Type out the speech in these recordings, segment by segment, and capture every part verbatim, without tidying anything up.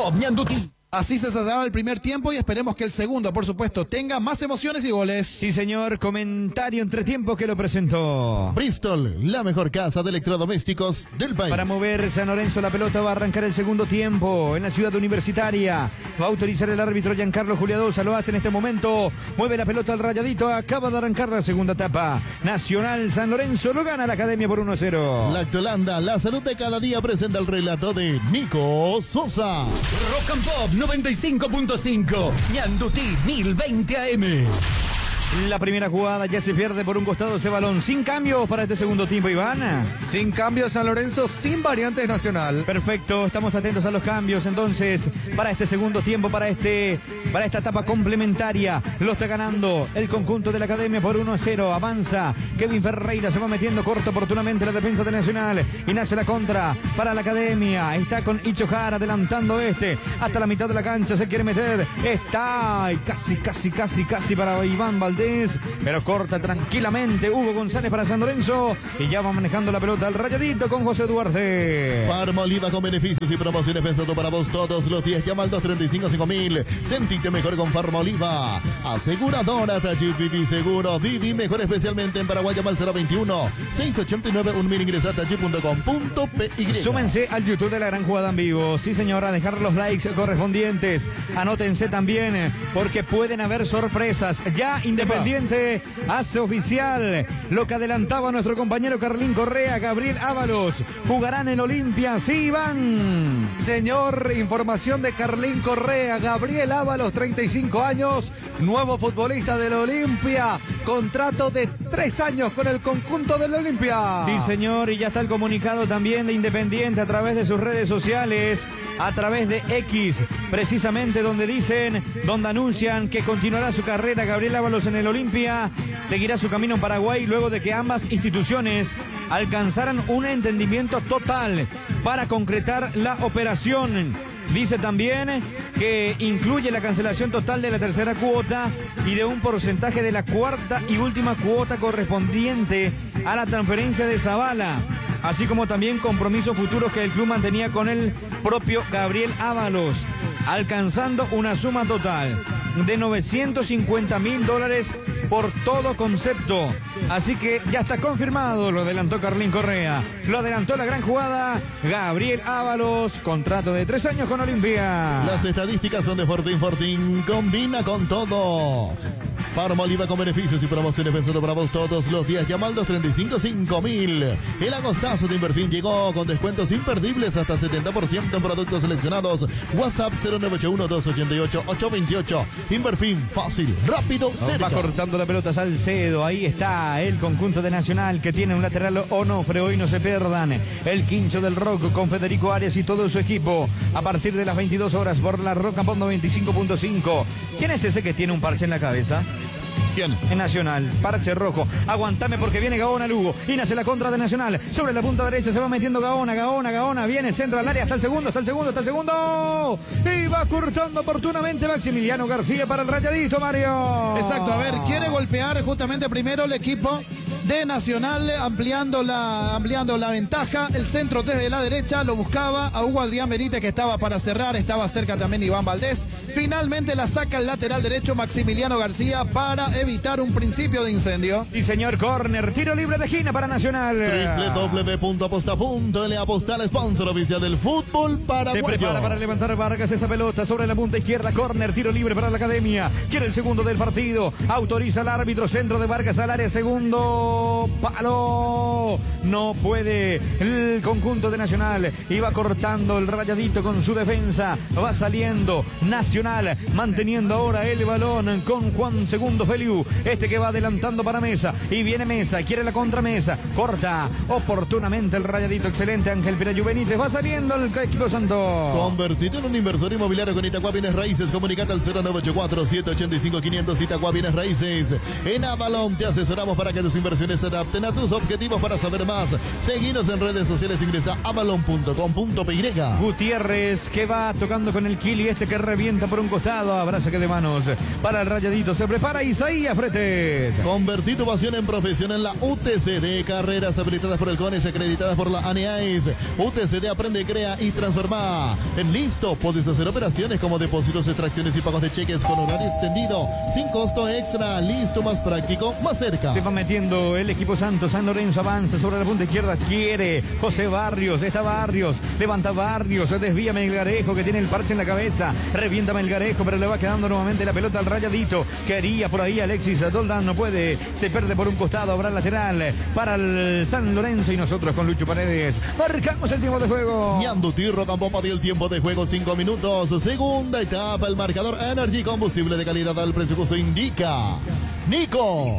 Pop Ñandutí. Así se cerraba el primer tiempo y esperemos que el segundo, por supuesto, tenga más emociones y goles. Sí, señor. Comentario entre tiempos que lo presentó Bristol, la mejor casa de electrodomésticos del país. Para mover San Lorenzo, la pelota va a arrancar el segundo tiempo en la ciudad universitaria. Va a autorizar el árbitro Giancarlo Juliadosa. Lo hace en este momento. Mueve la pelota al Rayadito. Acaba de arrancar la segunda etapa. Nacional San Lorenzo lo gana la Academia por uno a cero. Lactolanda, la salud de cada día, presenta el relato de Nico Sosa. Rock and Pop noventa y cinco punto cinco. Ñandutí mil veinte A M. La primera jugada ya se pierde por un costado ese balón. Sin cambios para este segundo tiempo, Iván. Sin cambios San Lorenzo, sin variantes Nacional. Perfecto, estamos atentos a los cambios entonces para este segundo tiempo, para este para esta etapa complementaria. Lo está ganando el conjunto de la Academia por uno a cero. Avanza Kevin Ferreira, se va metiendo corto oportunamente la defensa de Nacional y nace la contra para la Academia. Está con Icho Jara adelantando este hasta la mitad de la cancha, se quiere meter. Está y casi, casi, casi, casi para Iván Valdés, pero corta tranquilamente Hugo González para San Lorenzo y ya va manejando la pelota al Rayadito con José Duarte. Farma Oliva con beneficios y promociones pensando para vos todos los días. Llama al dos treinta y cinco cinco mil. Sentite mejor con Farma Oliva. Aseguradora Tachi Vivi Seguro. Vivi mejor especialmente en Paraguay. Llama al cero veintiuno, seiscientos ochenta y nueve, un mil. Ingresa a tachi punto com punto py. Súmense al YouTube de la Gran Jugada en Vivo. Sí, señora, dejar los likes correspondientes. Anótense también porque pueden haber sorpresas. Ya Independiente hace oficial lo que adelantaba nuestro compañero Carlín Correa. Gabriel Ábalos jugarán en Olimpia. Sí, Iván. Señor, información de Carlín Correa. Gabriel Ábalos, treinta y cinco años, nuevo futbolista del Olimpia. Contrato de tres años con el conjunto del Olimpia. Sí, señor, y ya está el comunicado también de Independiente a través de sus redes sociales, a través de X, precisamente donde dicen, donde anuncian que continuará su carrera Gabriel Ábalos en el Olimpia, seguirá su camino en Paraguay luego de que ambas instituciones alcanzaran un entendimiento total para concretar la operación. Dice también que incluye la cancelación total de la tercera cuota y de un porcentaje de la cuarta y última cuota correspondiente a la transferencia de Zavala, así como también compromisos futuros que el club mantenía con el propio Gabriel Ábalos, alcanzando una suma total de novecientos cincuenta mil dólares por todo concepto. Así que ya está confirmado, lo adelantó Carlín Correa, lo adelantó la gran jugada Gabriel Ábalos, contrato de tres años con Olimpia. Las estadísticas son de Fortín Fortín, combina con todo. Farma Oliva con beneficios y promociones pensando para vos todos los días. Llama al dos treinta y cinco cinco mil. El agostazo de Inverfin llegó con descuentos imperdibles hasta setenta por ciento en productos seleccionados. WhatsApp cero nueve ocho uno, dos ocho ocho, ocho dos ocho. Inverfin, fácil, rápido, cerca. Va cortando la pelota Salcedo. Ahí está el conjunto de Nacional que tiene un lateral Onofre. Hoy no se pierdan el quincho del rock con Federico Arias y todo su equipo a partir de las veintidós horas por la Rock and Pop noventa y cinco punto cinco. ¿Quién es ese que tiene un parche en la cabeza? ¿Quién? En Nacional, parche rojo. Aguantame porque viene Gaona Lugo. Y nace la contra de Nacional. Sobre la punta derecha se va metiendo Gaona, Gaona, Gaona. Viene el centro al área. Hasta el segundo, hasta el segundo, hasta el segundo. Y va cortando oportunamente Maximiliano García para el Rayadito, Mario. Exacto, a ver, quiere golpear justamente primero el equipo de Nacional, ampliando la, ampliando la ventaja. El centro desde la derecha lo buscaba a Hugo Adrián Benítez, que estaba para cerrar. Estaba cerca también Iván Valdés. Finalmente la saca el lateral derecho Maximiliano García para evitar un principio de incendio. Y señor, córner, tiro libre de esquina para Nacional. doble u doble u doble u punto aposta punto ele Apostar, sponsor oficial del fútbol paraguayo. Se prepara para levantar Vargas esa pelota sobre la punta izquierda. Córner, tiro libre para la Academia. Quiere el segundo del partido. Autoriza el árbitro. Centro de Vargas al área. Segundo palo. No puede el conjunto de Nacional. Iba cortando el Rayadito con su defensa. Va saliendo Nacional, manteniendo ahora el balón con Juan Segundo Feliu. Este que va adelantando para Mesa. Y viene Mesa. Quiere la contramesa. Corta oportunamente el Rayadito. Excelente Ángel Pirayu Benítez. Va saliendo el equipo santo. Convertido en un inversor inmobiliario con Itaqua Bienes Raíces. Comunicate al cero nueve ocho cuatro, siete ocho cinco, quinientos. Itaqua Bienes Raíces. En Avalon te asesoramos para que tus inversiones se adapten a tus objetivos. Para saber más, más. Seguinos en redes sociales, ingresa a balón punto com punto p y. Gutiérrez que va tocando con el Kili, este que revienta por un costado, abraza que de manos para el Rayadito, se prepara Isaías Fretes. Convertí tu pasión en profesión en la U T C D, carreras habilitadas por el CONES, acreditadas por la ANEAIS. U T C D aprende, crea y transforma. En Listo puedes hacer operaciones como depósitos, extracciones y pagos de cheques con horario extendido, sin costo extra. Listo, más práctico, más cerca. Se va metiendo el equipo Santos. San Lorenzo avanza sobre la punta izquierda, quiere José Barrios, está Barrios, levanta Barrios, se desvía Melgarejo que tiene el parche en la cabeza, revienta Melgarejo, pero le va quedando nuevamente la pelota al Rayadito. Quería por ahí Alexis Doldán, no puede, se pierde por un costado, habrá lateral para el San Lorenzo y nosotros con Lucho Paredes marcamos el tiempo de juego. Ñandutí Rocambó dio el tiempo de juego, cinco minutos. Segunda etapa, el marcador Energy, combustible de calidad al precio justo indica Nico.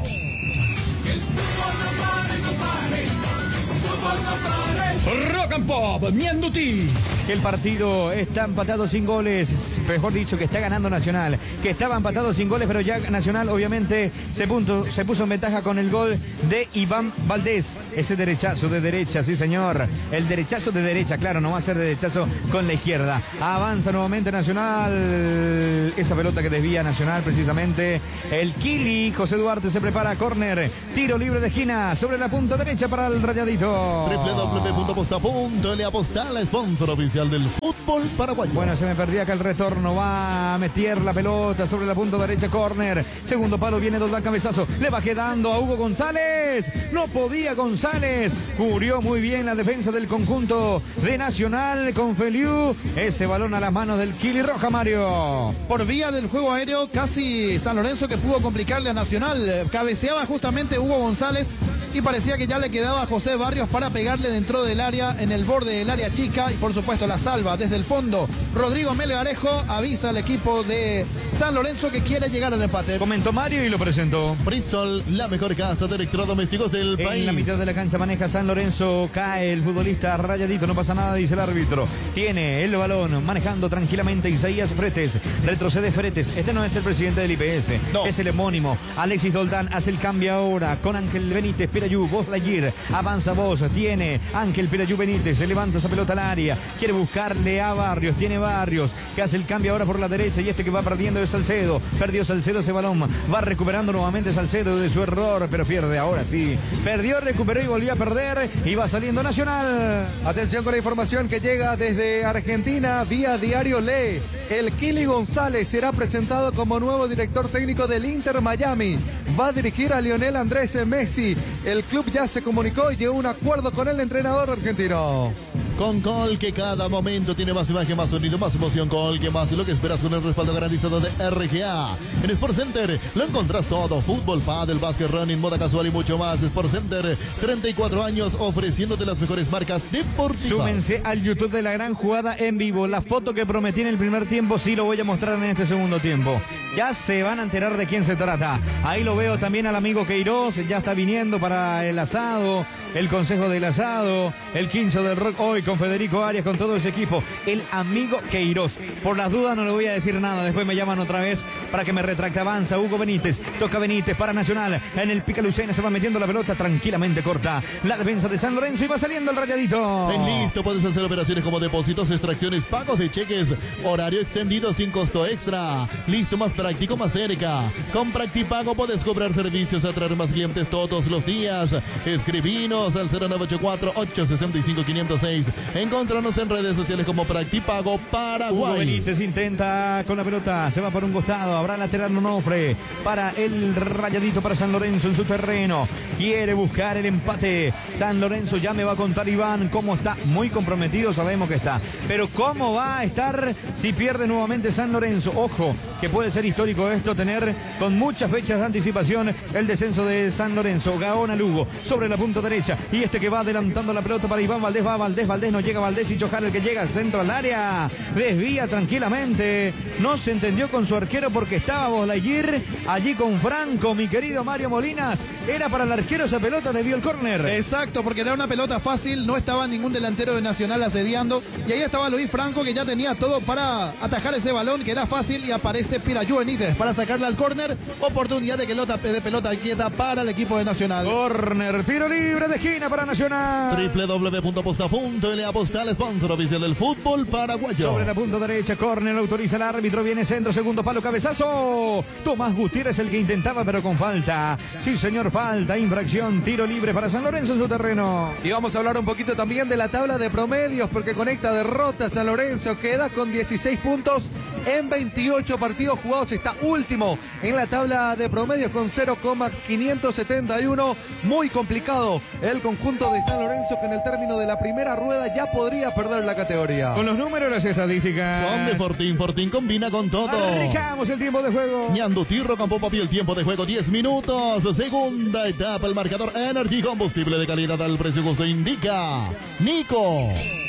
Rock and Pop, Ñandutí. El partido está empatado sin goles, mejor dicho que está ganando Nacional, que estaba empatado sin goles, pero ya Nacional obviamente se, punto, se puso en ventaja con el gol de Iván Valdés, ese derechazo de derecha, sí señor, el derechazo de derecha, claro, no va a ser derechazo con la izquierda. Avanza nuevamente Nacional, esa pelota que desvía Nacional precisamente, el Kili, José Duarte se prepara, córner, tiro libre de esquina, sobre la punta derecha para el Rayadito. doble u doble u doble u punto aposta punto ele Apostal, sponsor oficial del fútbol paraguayo. Bueno, se me perdía acá el retorno, va a meter la pelota sobre la punta derecha, córner, segundo palo, viene Doldán, cabezazo, le va quedando a Hugo González, no podía González, cubrió muy bien la defensa del conjunto de Nacional con Feliu, ese balón a las manos del Kili Roja, Mario. Por vía del juego aéreo, casi San Lorenzo que pudo complicarle a Nacional, cabeceaba justamente Hugo González y parecía que ya le quedaba a José Barrios para pegarle dentro del área, en el borde del área chica, y por supuesto la salva desde el fondo. Rodrigo Melgarejo avisa al equipo de San Lorenzo que quiere llegar al empate. Comentó Mario y lo presentó. Bristol, la mejor casa de electrodomésticos del en país. En la mitad de la cancha maneja San Lorenzo, cae el futbolista Rayadito, no pasa nada, dice el árbitro. Tiene el balón, manejando tranquilamente Isaías Fretes, retrocede Fretes, este no es el presidente del I P S, no. Es el homónimo. Alexis Doldán hace el cambio ahora con Ángel Benítez, Pirayú, Vos Layir, avanza Vos, tiene Ángel Pirayú Benítez, se levanta esa pelota al área, quiere buscarle a Barrios, tiene Barrios, que hace el cambio ahora por la derecha, y este que va perdiendo es Salcedo, perdió Salcedo ese balón, va recuperando nuevamente Salcedo de su error, pero pierde ahora sí, perdió, recuperó y volvió a perder, y va saliendo Nacional. Atención con la información que llega desde Argentina, vía Diario Lee, el Kili González será presentado como nuevo director técnico del Inter Miami, va a dirigir a Lionel Andrés Messi, el club ya se comunicó y llegó a un acuerdo con el entrenador argentino. Con Col, que cada momento tiene más imagen, más sonido, más emoción. Col, que más de lo que esperas con el respaldo garantizado de R G A. En Sport Center lo encontrás todo: fútbol, pádel, básquet, running, moda casual y mucho más. Sport Center, treinta y cuatro años ofreciéndote las mejores marcas deportivas. Súmense al YouTube de La Gran Jugada en vivo. La foto que prometí en el primer tiempo sí lo voy a mostrar en este segundo tiempo. Ya se van a enterar de quién se trata. Ahí lo veo también al amigo Queiroz, ya está viniendo para el asado, el consejo del asado, el quincho del rock hoy con Federico Arias, con todo ese equipo. El amigo Queiroz. Por las dudas no le voy a decir nada, después me llaman otra vez para que me retracte. Avanza Hugo Benítez, toca Benítez para Nacional, en el pica Lucena se va metiendo la pelota tranquilamente corta. La defensa de San Lorenzo y va saliendo el Rayadito. En Listo puedes hacer operaciones como depósitos, extracciones, pagos de cheques, horario extendido sin costo extra. Listo, más práctico, más cerca. Con Practipago puedes cobrar servicios, atraer más clientes todos los días. Escribinos al cero nueve ocho cuatro, ocho seis cinco, cinco cero seis. Encontranos en redes sociales como Practipago Paraguay. Hugo Benítez intenta con la pelota, se va por un costado, habrá lateral Nonofre para el Rayadito, para San Lorenzo en su terreno. Quiere buscar el empate. San Lorenzo, ya me va a contar Iván cómo está, muy comprometido sabemos que está, pero cómo va a estar si pierde nuevamente San Lorenzo. Ojo, que puede ser histórico esto, tener con muchas fechas de anticipación el descenso de San Lorenzo. Gaona Lugo sobre la punta derecha, y este que va adelantando la pelota para Iván Valdés, va Valdés, Valdés no llega, Valdés y Chojar el que llega al centro al área, desvía tranquilamente, no se entendió con su arquero porque estaba Boslayer allí con Franco, mi querido Mario Molinas, era para el arquero esa pelota, desvió el córner. Exacto, porque era una pelota fácil, no estaba ningún delantero de Nacional asediando, y ahí estaba Luis Franco que ya tenía todo para atajar ese balón que era fácil, y aparece Pirayú Benítez para sacarle al córner, oportunidad de, que lota, de pelota quieta para el equipo de Nacional. Córner, tiro libre de esquina para Nacional. doble u doble u doble u punto aposta punto ele Apostal, sponsor oficial del fútbol paraguayo. Sobre la punta derecha, córner, autoriza el árbitro, viene centro, segundo palo, cabezazo. Tomás Gutiérrez el que intentaba, pero con falta. Sí, señor, falta, infracción, tiro libre para San Lorenzo en su terreno. Y vamos a hablar un poquito también de la tabla de promedios, porque con esta derrota San Lorenzo queda con dieciséis puntos en veintiocho partidos jugados. Está último en la tabla de promedios con cero coma quinientos setenta y uno. Muy complicado el conjunto de San Lorenzo, que en el término de la primera rueda ya podría perder la categoría. Con los números, las estadísticas. Son de Fortín. Fortín combina con todo. Arrancamos el tiempo de juego. Ñandutí, Campo Papi, el tiempo de juego diez minutos. Segunda etapa, el marcador Energy, combustible de calidad al precio justo indica Nico.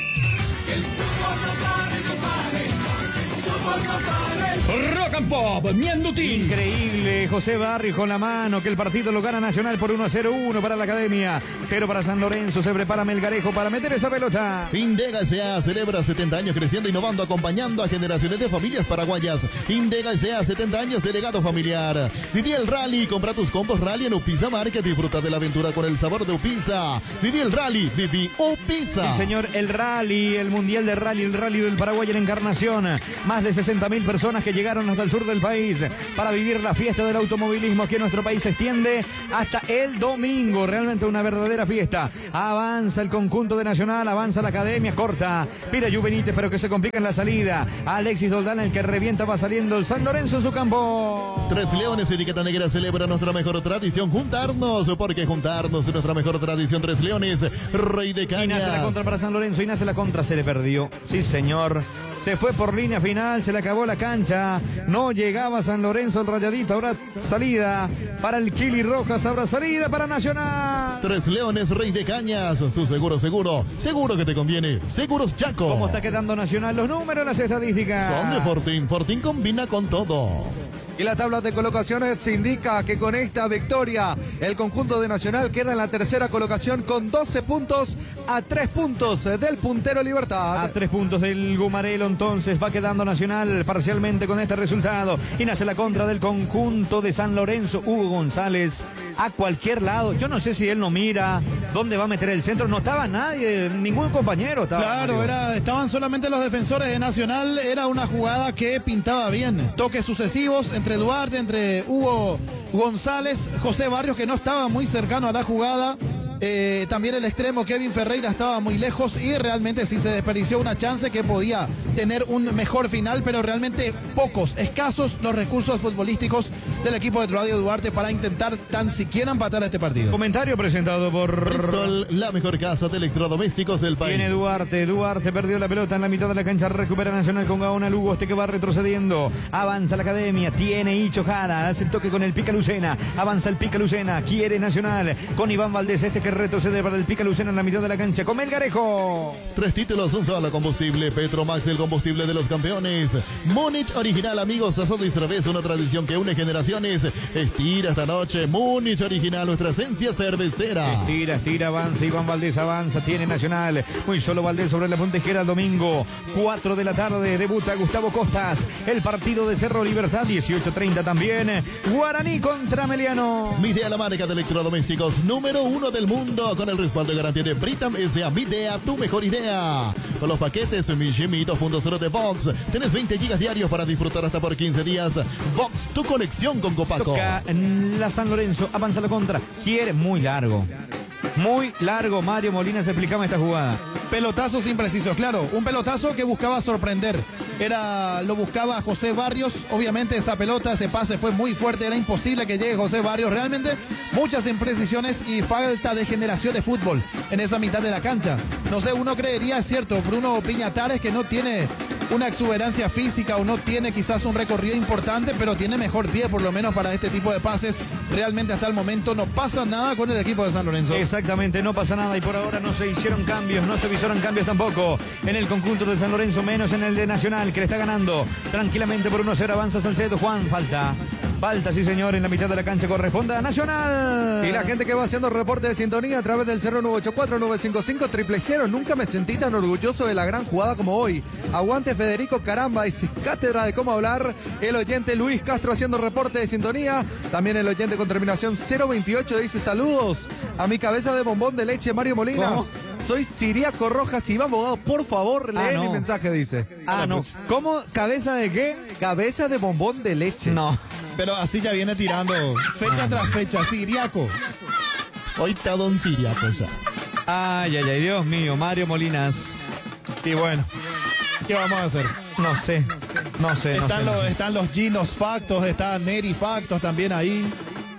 Rock and Pop, Ñandutí. Increíble, José Barrios con la mano, que el partido lo gana Nacional por uno a cero, uno para la Academia, cero para San Lorenzo. Se prepara Melgarejo para meter esa pelota. Indega S A celebra setenta años creciendo, innovando, acompañando a generaciones de familias paraguayas. Indega S A, setenta años de legado familiar. Viví el rally, compra tus combos rally en Upisa Market, disfruta de la aventura con el sabor de Upisa. Viví el rally, viví Upisa. Sí, señor, el rally, el mundial de rally, el rally del Paraguay en Encarnación. Más de sesenta mil personas que llegaron hasta el sur del país para vivir la fiesta del automovilismo que en nuestro país se extiende hasta el domingo. Realmente una verdadera fiesta. Avanza el conjunto de Nacional, avanza la Academia, corta. Pira Juvenítez, pero que se complica en la salida. Alexis Doldán, el que revienta, va saliendo el San Lorenzo en su campo. Tres Leones, etiqueta negra, celebra nuestra mejor tradición, juntarnos, porque juntarnos es nuestra mejor tradición. Tres Leones, Rey de Cañas. Y nace la contra para San Lorenzo, y nace la contra, se le perdió. Sí, señor. Se fue por línea final, se le acabó la cancha. No llegaba San Lorenzo, el Rayadito. Habrá salida para el Kili Rojas, habrá salida para Nacional. Tres Leones, Rey de Cañas, su seguro, seguro, seguro que te conviene. Seguros Chaco. ¿Cómo está quedando Nacional? Los números, las estadísticas. Son de Fortín. Fortín combina con todo. Y la tabla de colocaciones indica que con esta victoria el conjunto de Nacional queda en la tercera colocación con doce puntos, a tres puntos del puntero Libertad. A tres puntos del Gumarelo, entonces va quedando Nacional parcialmente con este resultado. Y nace la contra del conjunto de San Lorenzo. Hugo González a cualquier lado. Yo no sé si él no mira dónde va a meter el centro. No estaba nadie, ningún compañero estaba. Claro, era, estaban solamente los defensores de Nacional. Era una jugada que pintaba bien. Toques sucesivos entre Duarte, entre Hugo González, José Barrios, que no estaba muy cercano a la jugada. Eh, también el extremo Kevin Ferreira estaba muy lejos y realmente sí se desperdició una chance que podía tener un mejor final, pero realmente pocos, escasos los recursos futbolísticos del equipo de Troadio Duarte para intentar tan siquiera empatar a este partido. Comentario presentado por Bristol, la mejor casa de electrodomésticos del país. Viene Duarte, Duarte perdió la pelota en la mitad de la cancha, recupera Nacional con Gaona Lugo, este que va retrocediendo, avanza la Academia, tiene Icho Jara, hace el toque con el Pica Lucena, avanza el Pica Lucena, quiere Nacional, con Iván Valdés, este que retrocede para el Pica Lucena en la mitad de la cancha, con Melgarejo. Tres títulos, un solo combustible, Petromax, el combustible de los campeones. Múnich original, amigos, asado y cerveza, una tradición que une generaciones. Estira esta noche, Múnich original, nuestra esencia cervecera. Estira, estira, avanza, Iván Valdés avanza, tiene Nacional, muy solo Valdés sobre la puntejera el domingo, cuatro de la tarde, debuta Gustavo Costas, el partido de Cerro Libertad, dieciocho treinta también, Guaraní contra Meliano. Midea, la marca de electrodomésticos número uno del mundo, con el respaldo de garantía de Britam S A. Midea, tu mejor idea. Con los paquetes Mi Jimmy dos punto cero de Vox, tenés veinte gigas diarios para disfrutar hasta por quince días. Vox, tu conexión con Copaco. Toca la San Lorenzo, avanza la contra, quiere muy largo. Muy largo, Mario Molina se explicaba esta jugada. Pelotazos imprecisos, claro, un pelotazo que buscaba sorprender. Era, lo buscaba José Barrios, obviamente esa pelota, ese pase fue muy fuerte, era imposible que llegue José Barrios, realmente muchas imprecisiones y falta de generación de fútbol en esa mitad de la cancha. No sé, uno creería, es cierto, Bruno Piñatares, que no tiene una exuberancia física o no tiene quizás un recorrido importante, pero tiene mejor pie por lo menos para este tipo de pases. Realmente hasta el momento no pasa nada con el equipo de San Lorenzo. Exactamente, no pasa nada y por ahora no se hicieron cambios, no se visoran cambios tampoco en el conjunto de San Lorenzo, menos en el de Nacional, que le está ganando tranquilamente por uno a cero, avanza Salcedo, Juan, falta. Falta, sí señor, en la mitad de la cancha corresponde a Nacional. Y la gente que va haciendo reporte de sintonía a través del cero nueve ocho cuatro nueve cinco cinco triple cero. Nunca me sentí tan orgulloso de la gran jugada como hoy. Aguante Federico, caramba, es cátedra de cómo hablar. El oyente Luis Castro haciendo reporte de sintonía. También el oyente con terminación cero veintiocho dice saludos a mi cabeza de bombón de leche Mario Molinas. ¿Cómo? Soy Siriaco Rojas y vamos, abogado, por favor, lee Ah, no. mi mensaje, dice. Ah, no. ¿Cómo? ¿Cabeza de qué? Cabeza de bombón de leche. No. Pero así ya viene tirando fecha tras fecha, Siriaco. Hoy está Don Siriaco ya. Ay, ay, ay, Dios mío, Mario Molinas. Y bueno, ¿qué vamos a hacer? No sé, no sé. Están, no sé. los, están los Ginos Factos, está Neri Factos también ahí.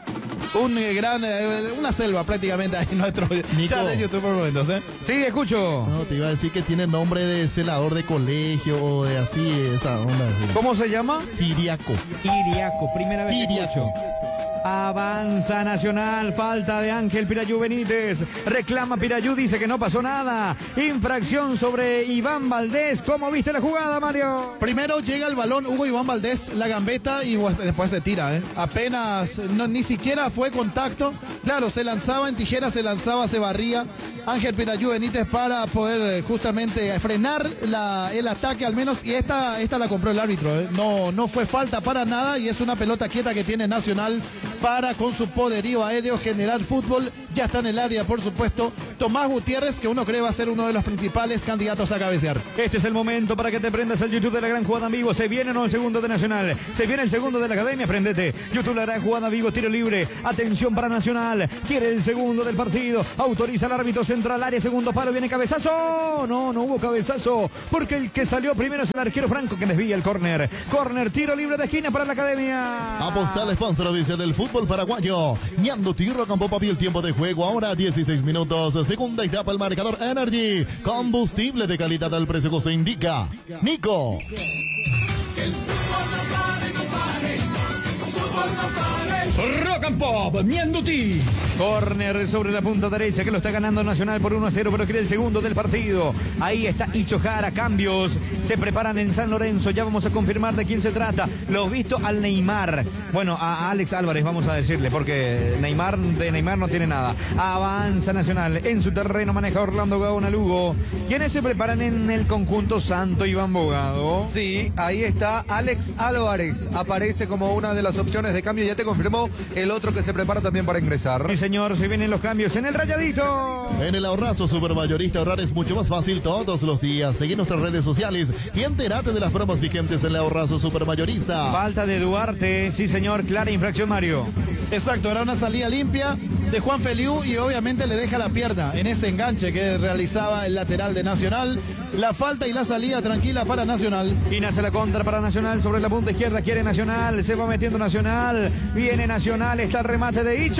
Un eh, gran, eh, una selva prácticamente ahí en nuestro chat de YouTube por momentos, ¿eh? Sí, escucho. No, te iba a decir que tiene nombre de celador de colegio o de así, esa onda. así. ¿Cómo se llama? Siriaco. Iriaco, primera vez que Siriaco. escucho. Avanza Nacional, falta de Ángel Pirayú Benítez. Reclama Pirayú, dice que no pasó nada. Infracción sobre Iván Valdés. ¿Cómo viste la jugada, Mario? Primero llega el balón Hugo Iván Valdés, la gambeta y pues, después se tira, ¿eh? Apenas, no, ni siquiera fue contacto. Claro, se lanzaba en tijera, se lanzaba, se barría. Ángel Pirayú Benítez para poder eh, justamente frenar la, el ataque al menos. Y esta, esta la compró el árbitro, ¿eh? No, no fue falta para nada y es una pelota quieta que tiene Nacional para con su poderío aéreo generar fútbol. Ya está en el área, por supuesto, Tomás Gutiérrez, que uno cree va a ser uno de los principales candidatos a cabecear. Este es el momento para que te prendas el YouTube de la gran jugada en vivo. Se viene o no el segundo de Nacional. Se viene el segundo de la academia. Prendete. YouTube la gran jugada en vivo. Tiro libre. Atención para Nacional. Quiere el segundo del partido. Autoriza el árbitro central. Área segundo palo. Viene cabezazo. No, no hubo cabezazo. Porque el que salió primero es el arquero Franco que desvía el córner. Córner. Tiro libre de esquina para la academia. Apostar sponsor oficial del fútbol paraguayo. Ñando Tierra Campo Papi, el tiempo de juego ahora dieciséis minutos. Segunda etapa, el marcador Energy. Combustible de calidad al precio costo indica. Nico. Rock and Pop, Ñandutí. Corner sobre la punta derecha que lo está ganando Nacional por uno a cero, pero quiere el segundo del partido. Ahí está Icho Jara, cambios. Se preparan en San Lorenzo. Ya vamos a confirmar de quién se trata. Lo visto al Neymar. Bueno, a Alex Álvarez vamos a decirle, porque Neymar de Neymar no tiene nada. Avanza Nacional. En su terreno maneja Orlando Gaona Lugo. ¿Quiénes se preparan en el conjunto Santo Iván Bogado? Sí, ahí está Alex Álvarez. Aparece como una de las opciones de cambio. Ya te confirmó el otro que se prepara también para ingresar. Sí, señor, se vienen los cambios en el Rayadito. En el ahorrazo supermayorista ahorrar es mucho más fácil todos los días. Seguí nuestras redes sociales y entérate de las promos vigentes en el ahorrazo supermayorista. Falta de Duarte, sí señor, clara infracción, Mario. Exacto, era una salida limpia de Juan Feliu y obviamente le deja la pierna en ese enganche que realizaba el lateral de Nacional. La falta y la salida tranquila para Nacional. Y nace la contra para Nacional sobre la punta izquierda. Quiere Nacional, se va metiendo Nacional. Viene Nacional, está el remate de Icho.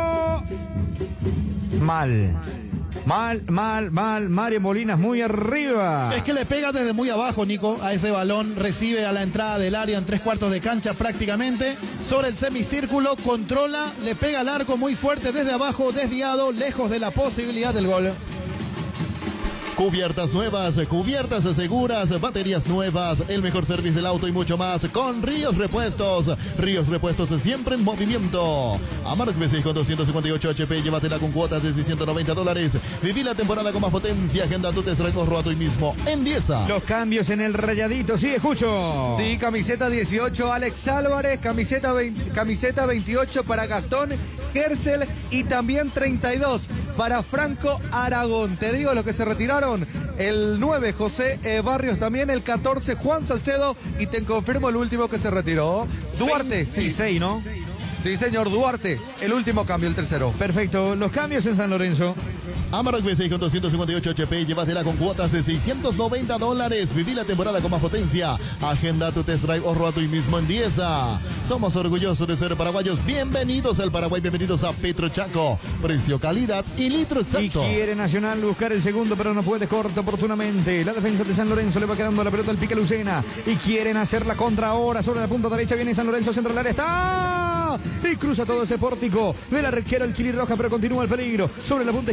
Mal. Mal, mal, mal. Mario Molinas muy arriba. Es que le pega desde muy abajo, Nico, a ese balón. Recibe a la entrada del área en tres cuartos de cancha prácticamente. Sobre el semicírculo, controla, le pega al arco muy fuerte desde abajo, desviado, lejos de la posibilidad del gol. Cubiertas nuevas, cubiertas seguras, baterías nuevas, el mejor servicio del auto y mucho más con Ríos Repuestos. Ríos Repuestos siempre en movimiento. Amarok V seis con doscientos cincuenta y ocho H P, llévatela con cuotas de seiscientos noventa dólares. Viví la temporada con más potencia. Agenda tu test drive hoy mismo en Dieza. Los cambios en el Rayadito, sí, escucho. Sí, camiseta dieciocho, Alex Álvarez, camiseta, veinte, camiseta veintiocho para Gastón Gersel y también treinta y dos para Franco Aragón. Te digo lo que se retiraron. El nueve, José eh, Barrios también, el catorce, Juan Salcedo, y te confirmo el último que se retiró, Duarte. Sí, veintiséis, ¿no? sí señor, Duarte, el último cambio, el tercero. Perfecto, los cambios en San Lorenzo. Amarok V seis con doscientos cincuenta y ocho H P, llévatela con cuotas de seiscientos noventa dólares. Viví la temporada con más potencia. Agenda tu test drive hoy mismo en Dieza. Somos orgullosos de ser paraguayos. Bienvenidos al Paraguay, bienvenidos a Petro Chaco. Precio, calidad y litro exacto. Y quiere Nacional buscar el segundo, pero no puede, corta oportunamente. La defensa de San Lorenzo le va quedando la pelota al Pica Lucena. Y quieren hacer la contra ahora. Sobre la punta derecha viene San Lorenzo, centro del área. ¡Está! Y cruza todo ese pórtico del arquero el Kili Roja, pero continúa el peligro. Sobre la punta izquierda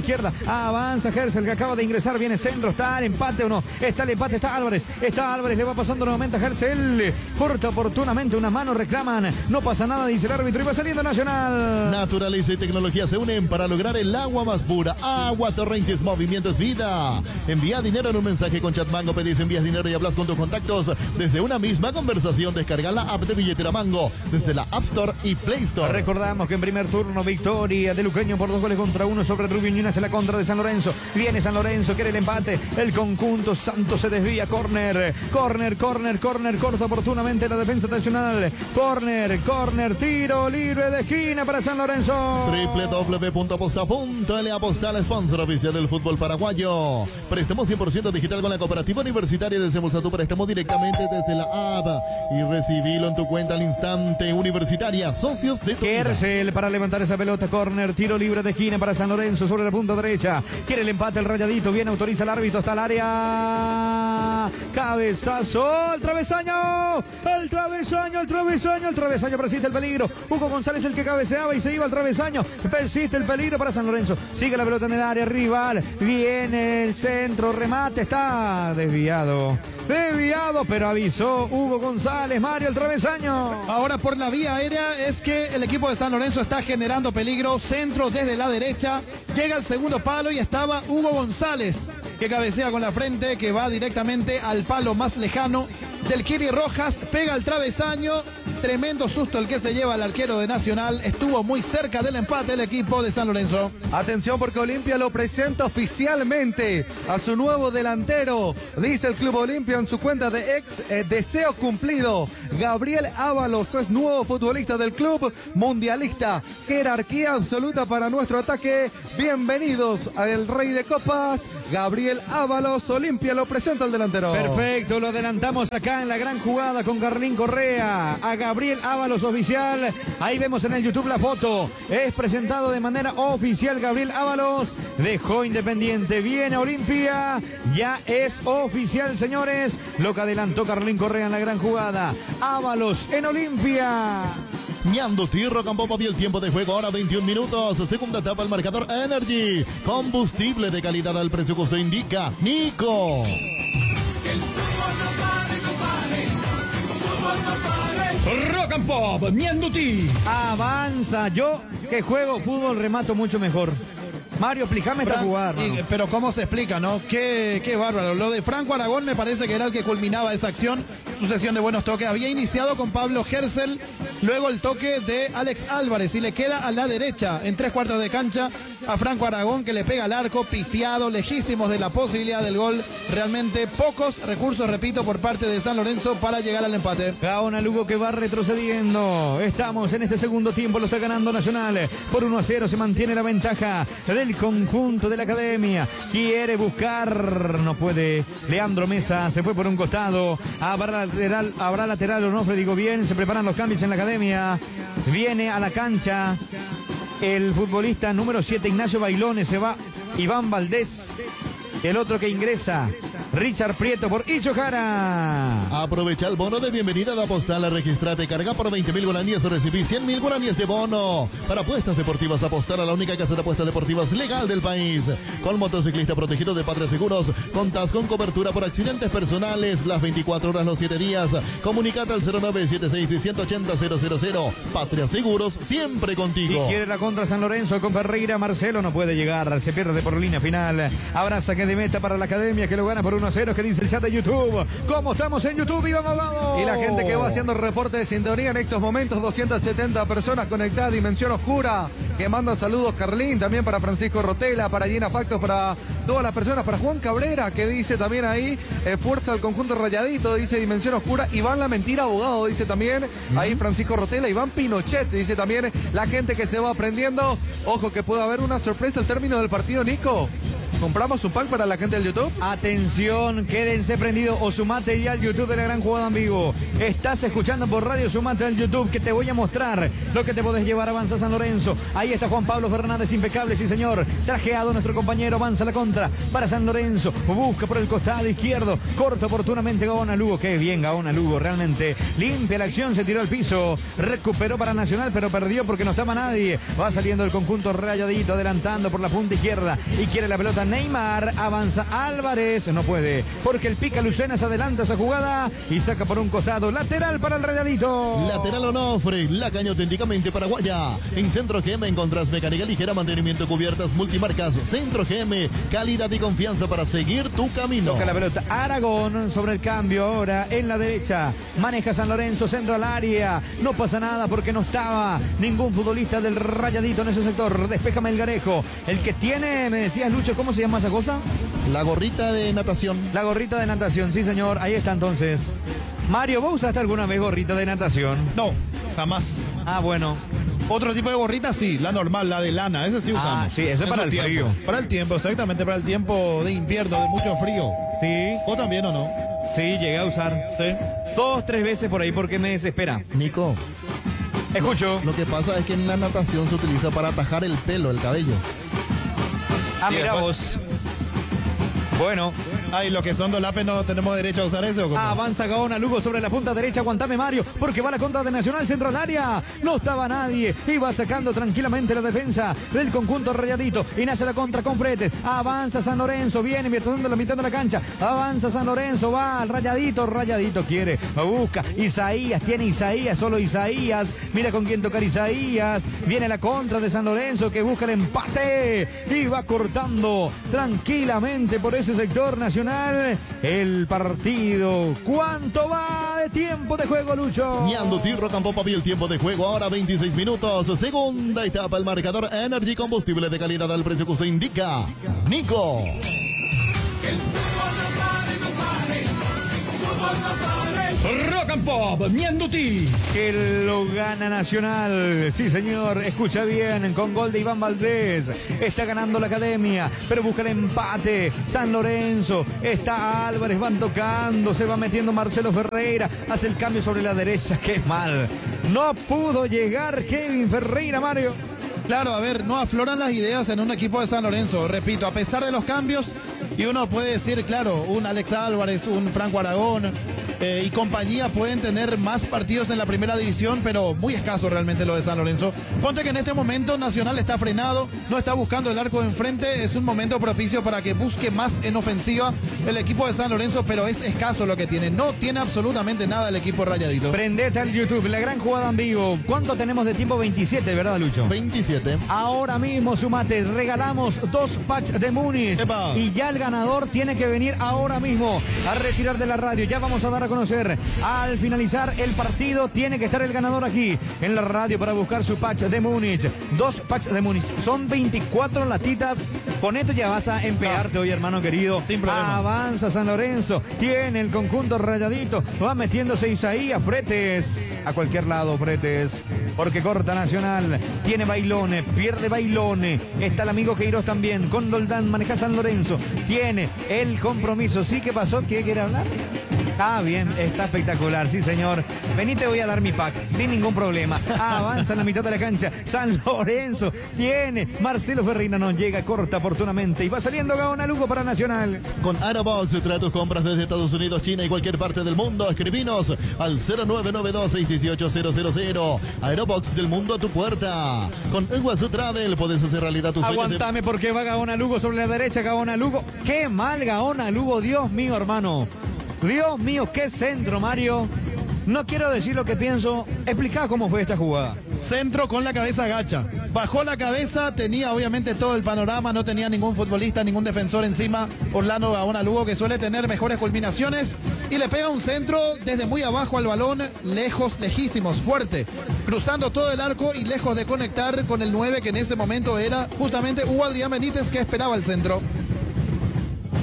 Avanza Gersel, que acaba de ingresar. Viene centro. ¿Está el empate o no? Está el empate. Está Álvarez. Está Álvarez. Le va pasando nuevamente a Gersel. Corta oportunamente. Una mano reclaman. No pasa nada, dice el árbitro. Y va saliendo Nacional. Naturaleza y tecnología se unen para lograr el agua más pura. Agua Torrentes, movimiento es vida. Envía dinero en un mensaje con Chatmango. Pedís, envías dinero y hablas con tus contactos desde una misma conversación. Descarga la app de Billetera Mango desde la App Store y Play Store. Recordamos que en primer turno victoria de Luqueño por dos goles contra uno sobre Rubio Ñuñoz en la contra de San Lorenzo. Viene San Lorenzo, quiere el empate. El conjunto Santos se desvía. Córner, córner, córner, córner. Corta oportunamente la defensa nacional. Córner, córner, tiro libre de esquina para San Lorenzo. doble u doble u doble u punto aposta punto ele Apostal, sponsor oficial del fútbol paraguayo. Préstamo cien por ciento digital con la Cooperativa Universitaria. Desembolsa tu préstamo directamente desde la app y recibilo en tu cuenta al instante. Universitaria, socios de tu Kersel para levantar esa pelota. Córner, tiro libre de esquina para San Lorenzo sobre la punta derecha. Quiere el empate el Rayadito. Bien, autoriza el árbitro. Está el área. Cabezazo. El travesaño. El travesaño. El travesaño. El travesaño. Persiste el peligro. Hugo González el que cabeceaba y se iba al travesaño. Persiste el peligro para San Lorenzo. Sigue la pelota en el área rival. Viene el centro. Remate. Está desviado. Desviado, pero avisó Hugo González. Mario, el travesaño. Ahora por la vía aérea es que el equipo de San Lorenzo está generando peligro. Centro desde la derecha. Llega al segundo palo y estaba Hugo González, que cabecea con la frente, que va directamente al palo más lejano del Kiri Rojas. Pega el travesaño. Tremendo susto el que se lleva el arquero de Nacional. Estuvo muy cerca del empate el equipo de San Lorenzo. Atención porque Olimpia lo presenta oficialmente a su nuevo delantero. Dice el Club Olimpia en su cuenta de ex, eh, deseo cumplido. Gabriel Ábalos es nuevo futbolista del club, mundialista. Jerarquía absoluta para nuestro ataque. Bienvenidos al Rey de Copas, Gabriel Ábalos. Olimpia lo presenta al delantero. Perfecto, lo adelantamos acá en la gran jugada con Carlín Correa. A Gabriel Ábalos oficial. Ahí vemos en el YouTube la foto. Es presentado de manera oficial Gabriel Ábalos. Dejó Independiente. Viene Olimpia. Ya es oficial, señores. Lo que adelantó Carlín Correa en la gran jugada. Ábalos en Olimpia. Ñanduti, Rocambó movió el tiempo de juego, ahora veintiún minutos. Segunda etapa, el marcador Energy. Combustible de calidad al precio que usted indica. Nico. Rock and Pop, Ñanduti. Avanza. Yo que juego fútbol remato mucho mejor. Mario, explícame esta jugada. Y, pero cómo se explica, ¿no? Qué, qué bárbaro. Lo de Franco Aragón me parece que era el que culminaba esa acción. Sucesión de buenos toques. Había iniciado con Pablo Gersel, luego el toque de Alex Álvarez y le queda a la derecha, en tres cuartos de cancha, a Franco Aragón, que le pega al arco, pifiado, lejísimos de la posibilidad del gol. Realmente pocos recursos, repito, por parte de San Lorenzo para llegar al empate. Gaona Lugo que va retrocediendo. Estamos en este segundo tiempo, lo está ganando Nacional. Por uno a cero se mantiene la ventaja del conjunto de la academia. Quiere buscar, no puede. Leandro Mesa se fue por un costado. Habrá lateral, habrá lateral o no, digo bien. Se preparan los cambios en la academia. Viene a la cancha el futbolista número siete, Ignacio Bailones. Se va Iván Valdés. El otro que ingresa, Richard Prieto por Icho Jara. Aprovecha el bono de bienvenida de Apostal. Registrate, carga por veinte mil guaraníes o recibí cien mil guaraníes de bono. Para apuestas deportivas, Apostar a la única casa de apuestas deportivas legal del país. Con motociclista protegido de Patria Seguros, contás con cobertura por accidentes personales las veinticuatro horas, los siete días. Comunicate al cero nueve siete seis, uno ocho cero cero cero. Patria Seguros, siempre contigo. Y quiere la contra San Lorenzo con Ferreira. Marcelo no puede llegar, se pierde por línea final. Habrá saque de meta para la academia que lo gana por uno a cero. Que dice el chat de YouTube. ¿Cómo estamos en YouTube? ¡Y vamos, vamos! Y la gente que va haciendo reporte de sintonía en estos momentos, doscientas setenta personas conectadas, Dimensión Oscura, que manda saludos, Carlín, también para Francisco Rotela, para Gina Factos, para todas las personas, para Juan Cabrera, que dice también ahí, eh, fuerza al conjunto Rayadito, dice Dimensión Oscura. Iván La Mentira Abogado, dice también, uh-huh. Ahí Francisco Rotela. Iván Pinochet, dice también, la gente que se va aprendiendo. Ojo que puede haber una sorpresa al término del partido, Nico. ¿Compramos un pack para la gente del YouTube? Atención, quédense prendidos o sumate ya al YouTube de la gran jugada en vivo. Estás escuchando por radio, sumate al YouTube que te voy a mostrar lo que te podés llevar. Avanza San Lorenzo. Ahí está Juan Pablo Fernández, impecable, sí señor. Trajeado nuestro compañero, avanza la contra para San Lorenzo. Busca por el costado izquierdo. Corta oportunamente Gaona Lugo. Qué bien Gaona Lugo, realmente limpia la acción, se tiró al piso. Recuperó para Nacional, pero perdió porque no estaba nadie. Va saliendo el conjunto rayadito, adelantando por la punta izquierda. Y quiere la pelota Neymar. Avanza Álvarez. No puede, porque el Pica Lucena se adelanta esa jugada y saca por un costado. Lateral para el rayadito. Lateral Onofre, la caña auténticamente paraguaya. En Centro G M encontrás mecánica ligera, mantenimiento, cubiertas, multimarcas. Centro G M, calidad y confianza para seguir tu camino. Toca la pelota Aragón sobre el cambio ahora en la derecha. Maneja San Lorenzo, centro al área. No pasa nada porque no estaba ningún futbolista del rayadito en ese sector. Despeja Melgarejo. El que tiene, me decías Lucho, ¿cómo se llama esa cosa? La gorrita de natación. La gorrita de natación, sí señor. Ahí está entonces. Mario, ¿vos usaste alguna vez gorrita de natación? No, jamás. Ah, bueno. Otro tipo de gorrita sí, la normal, la de lana, esa sí usamos. Ah, sí, eso es para el tiempo. frío. Para el tiempo, exactamente, para el tiempo de invierno, de mucho frío. Sí. ¿O también o no? Sí, llegué a usar. Sí. Dos, tres veces por ahí porque me desespera. Nico, Escucho. lo que pasa es que en la natación se utiliza para atajar el pelo, el cabello. Ah, Y mira después- vos. Bueno. Ay, los que son dolapes no tenemos derecho a usar eso. ¿O cómo? Avanza Gaona Lugo sobre la punta derecha. Aguantame Mario, porque va la contra de Nacional, centro al área. No estaba nadie. Y va sacando tranquilamente la defensa del conjunto rayadito. Y nace la contra con Fretes. Avanza San Lorenzo. Viene invirtiendo la mitad de la cancha. Avanza San Lorenzo. Va al rayadito. Rayadito quiere. Busca. Isaías. Tiene Isaías. Solo Isaías. Mira con quién tocar Isaías. Viene la contra de San Lorenzo que busca el empate. Y va cortando tranquilamente por ese sector nacional. El partido. ¿Cuánto va de tiempo de juego, Lucho? Ñando Tirro Campo Papi, el tiempo de juego ahora veintiséis minutos. Segunda etapa, el marcador Energy Combustible de calidad al precio que usted indica. Nico. Rock and Pop, Ñandutí. Que lo gana Nacional. Sí, señor. Escucha bien. Con gol de Iván Valdés. Está ganando la academia. Pero busca el empate. San Lorenzo. Está Álvarez. Van tocando. Se va metiendo Marcelo Ferreira. Hace el cambio sobre la derecha. Qué mal. No pudo llegar Kevin Ferreira, Mario. Claro, a ver, no afloran las ideas en un equipo de San Lorenzo. Repito, a pesar de los cambios, y uno puede decir, claro, un Alex Álvarez, un Franco Aragón eh, y compañía pueden tener más partidos en la primera división, pero muy escaso realmente lo de San Lorenzo. Ponte que en este momento Nacional está frenado, no está buscando el arco de enfrente, es un momento propicio para que busque más en ofensiva el equipo de San Lorenzo, pero es escaso lo que tiene. No tiene absolutamente nada el equipo rayadito. Prendete al YouTube. La gran jugada en vivo. ¿Cuánto tenemos de tiempo? veintisiete, ¿verdad, Lucho? veintisiete. Ahora mismo, sumate, regalamos dos packs de Múnich. Epa. Y ya el ganador tiene que venir ahora mismo a retirar de la radio. Ya vamos a dar a conocer. Al finalizar el partido, tiene que estar el ganador aquí en la radio para buscar su patch de Múnich. Dos packs de Múnich. Son veinticuatro latitas. Con esto ya vas a empearte hoy, hermano querido. Sin problema. Avanza San Lorenzo. Tiene el conjunto rayadito. Va metiéndose Isaías. Fretes. A cualquier lado, Fretes. Porque corta Nacional. Tiene Bailón. Pierde Bailone. Está el amigo Queiroz también. Con Doldán maneja San Lorenzo. Tiene el compromiso. ¿Sí? ¿Qué pasó? ¿Qué quiere hablar? Ah, bien, está espectacular, sí señor. Vení, te voy a dar mi pack, sin ningún problema. Avanza en la mitad de la cancha. San Lorenzo tiene. Marcelo Ferreira no llega, corta oportunamente. Y va saliendo Gaona Lugo para Nacional. Con Aerobox, trae tus compras desde Estados Unidos, China y cualquier parte del mundo. Escribinos al cero nueve nueve dos seis uno ocho cero cero cero. Aerobox del mundo a tu puerta. Con Iguazú Travel podés hacer realidad tus sueños. de- Aguantame porque va Gaona Lugo sobre la derecha. Gaona Lugo. Qué mal Gaona Lugo, Dios mío, hermano. Dios mío, qué centro, Mario. No quiero decir lo que pienso. Explica cómo fue esta jugada. Centro con la cabeza gacha. Bajó la cabeza, tenía obviamente todo el panorama, no tenía ningún futbolista, ningún defensor encima. Orlando Gaona Lugo, que suele tener mejores culminaciones, y le pega un centro desde muy abajo al balón, lejos, lejísimos, fuerte, cruzando todo el arco y lejos de conectar con el nueve, que en ese momento era justamente Hugo Adrián Benítez, que esperaba el centro.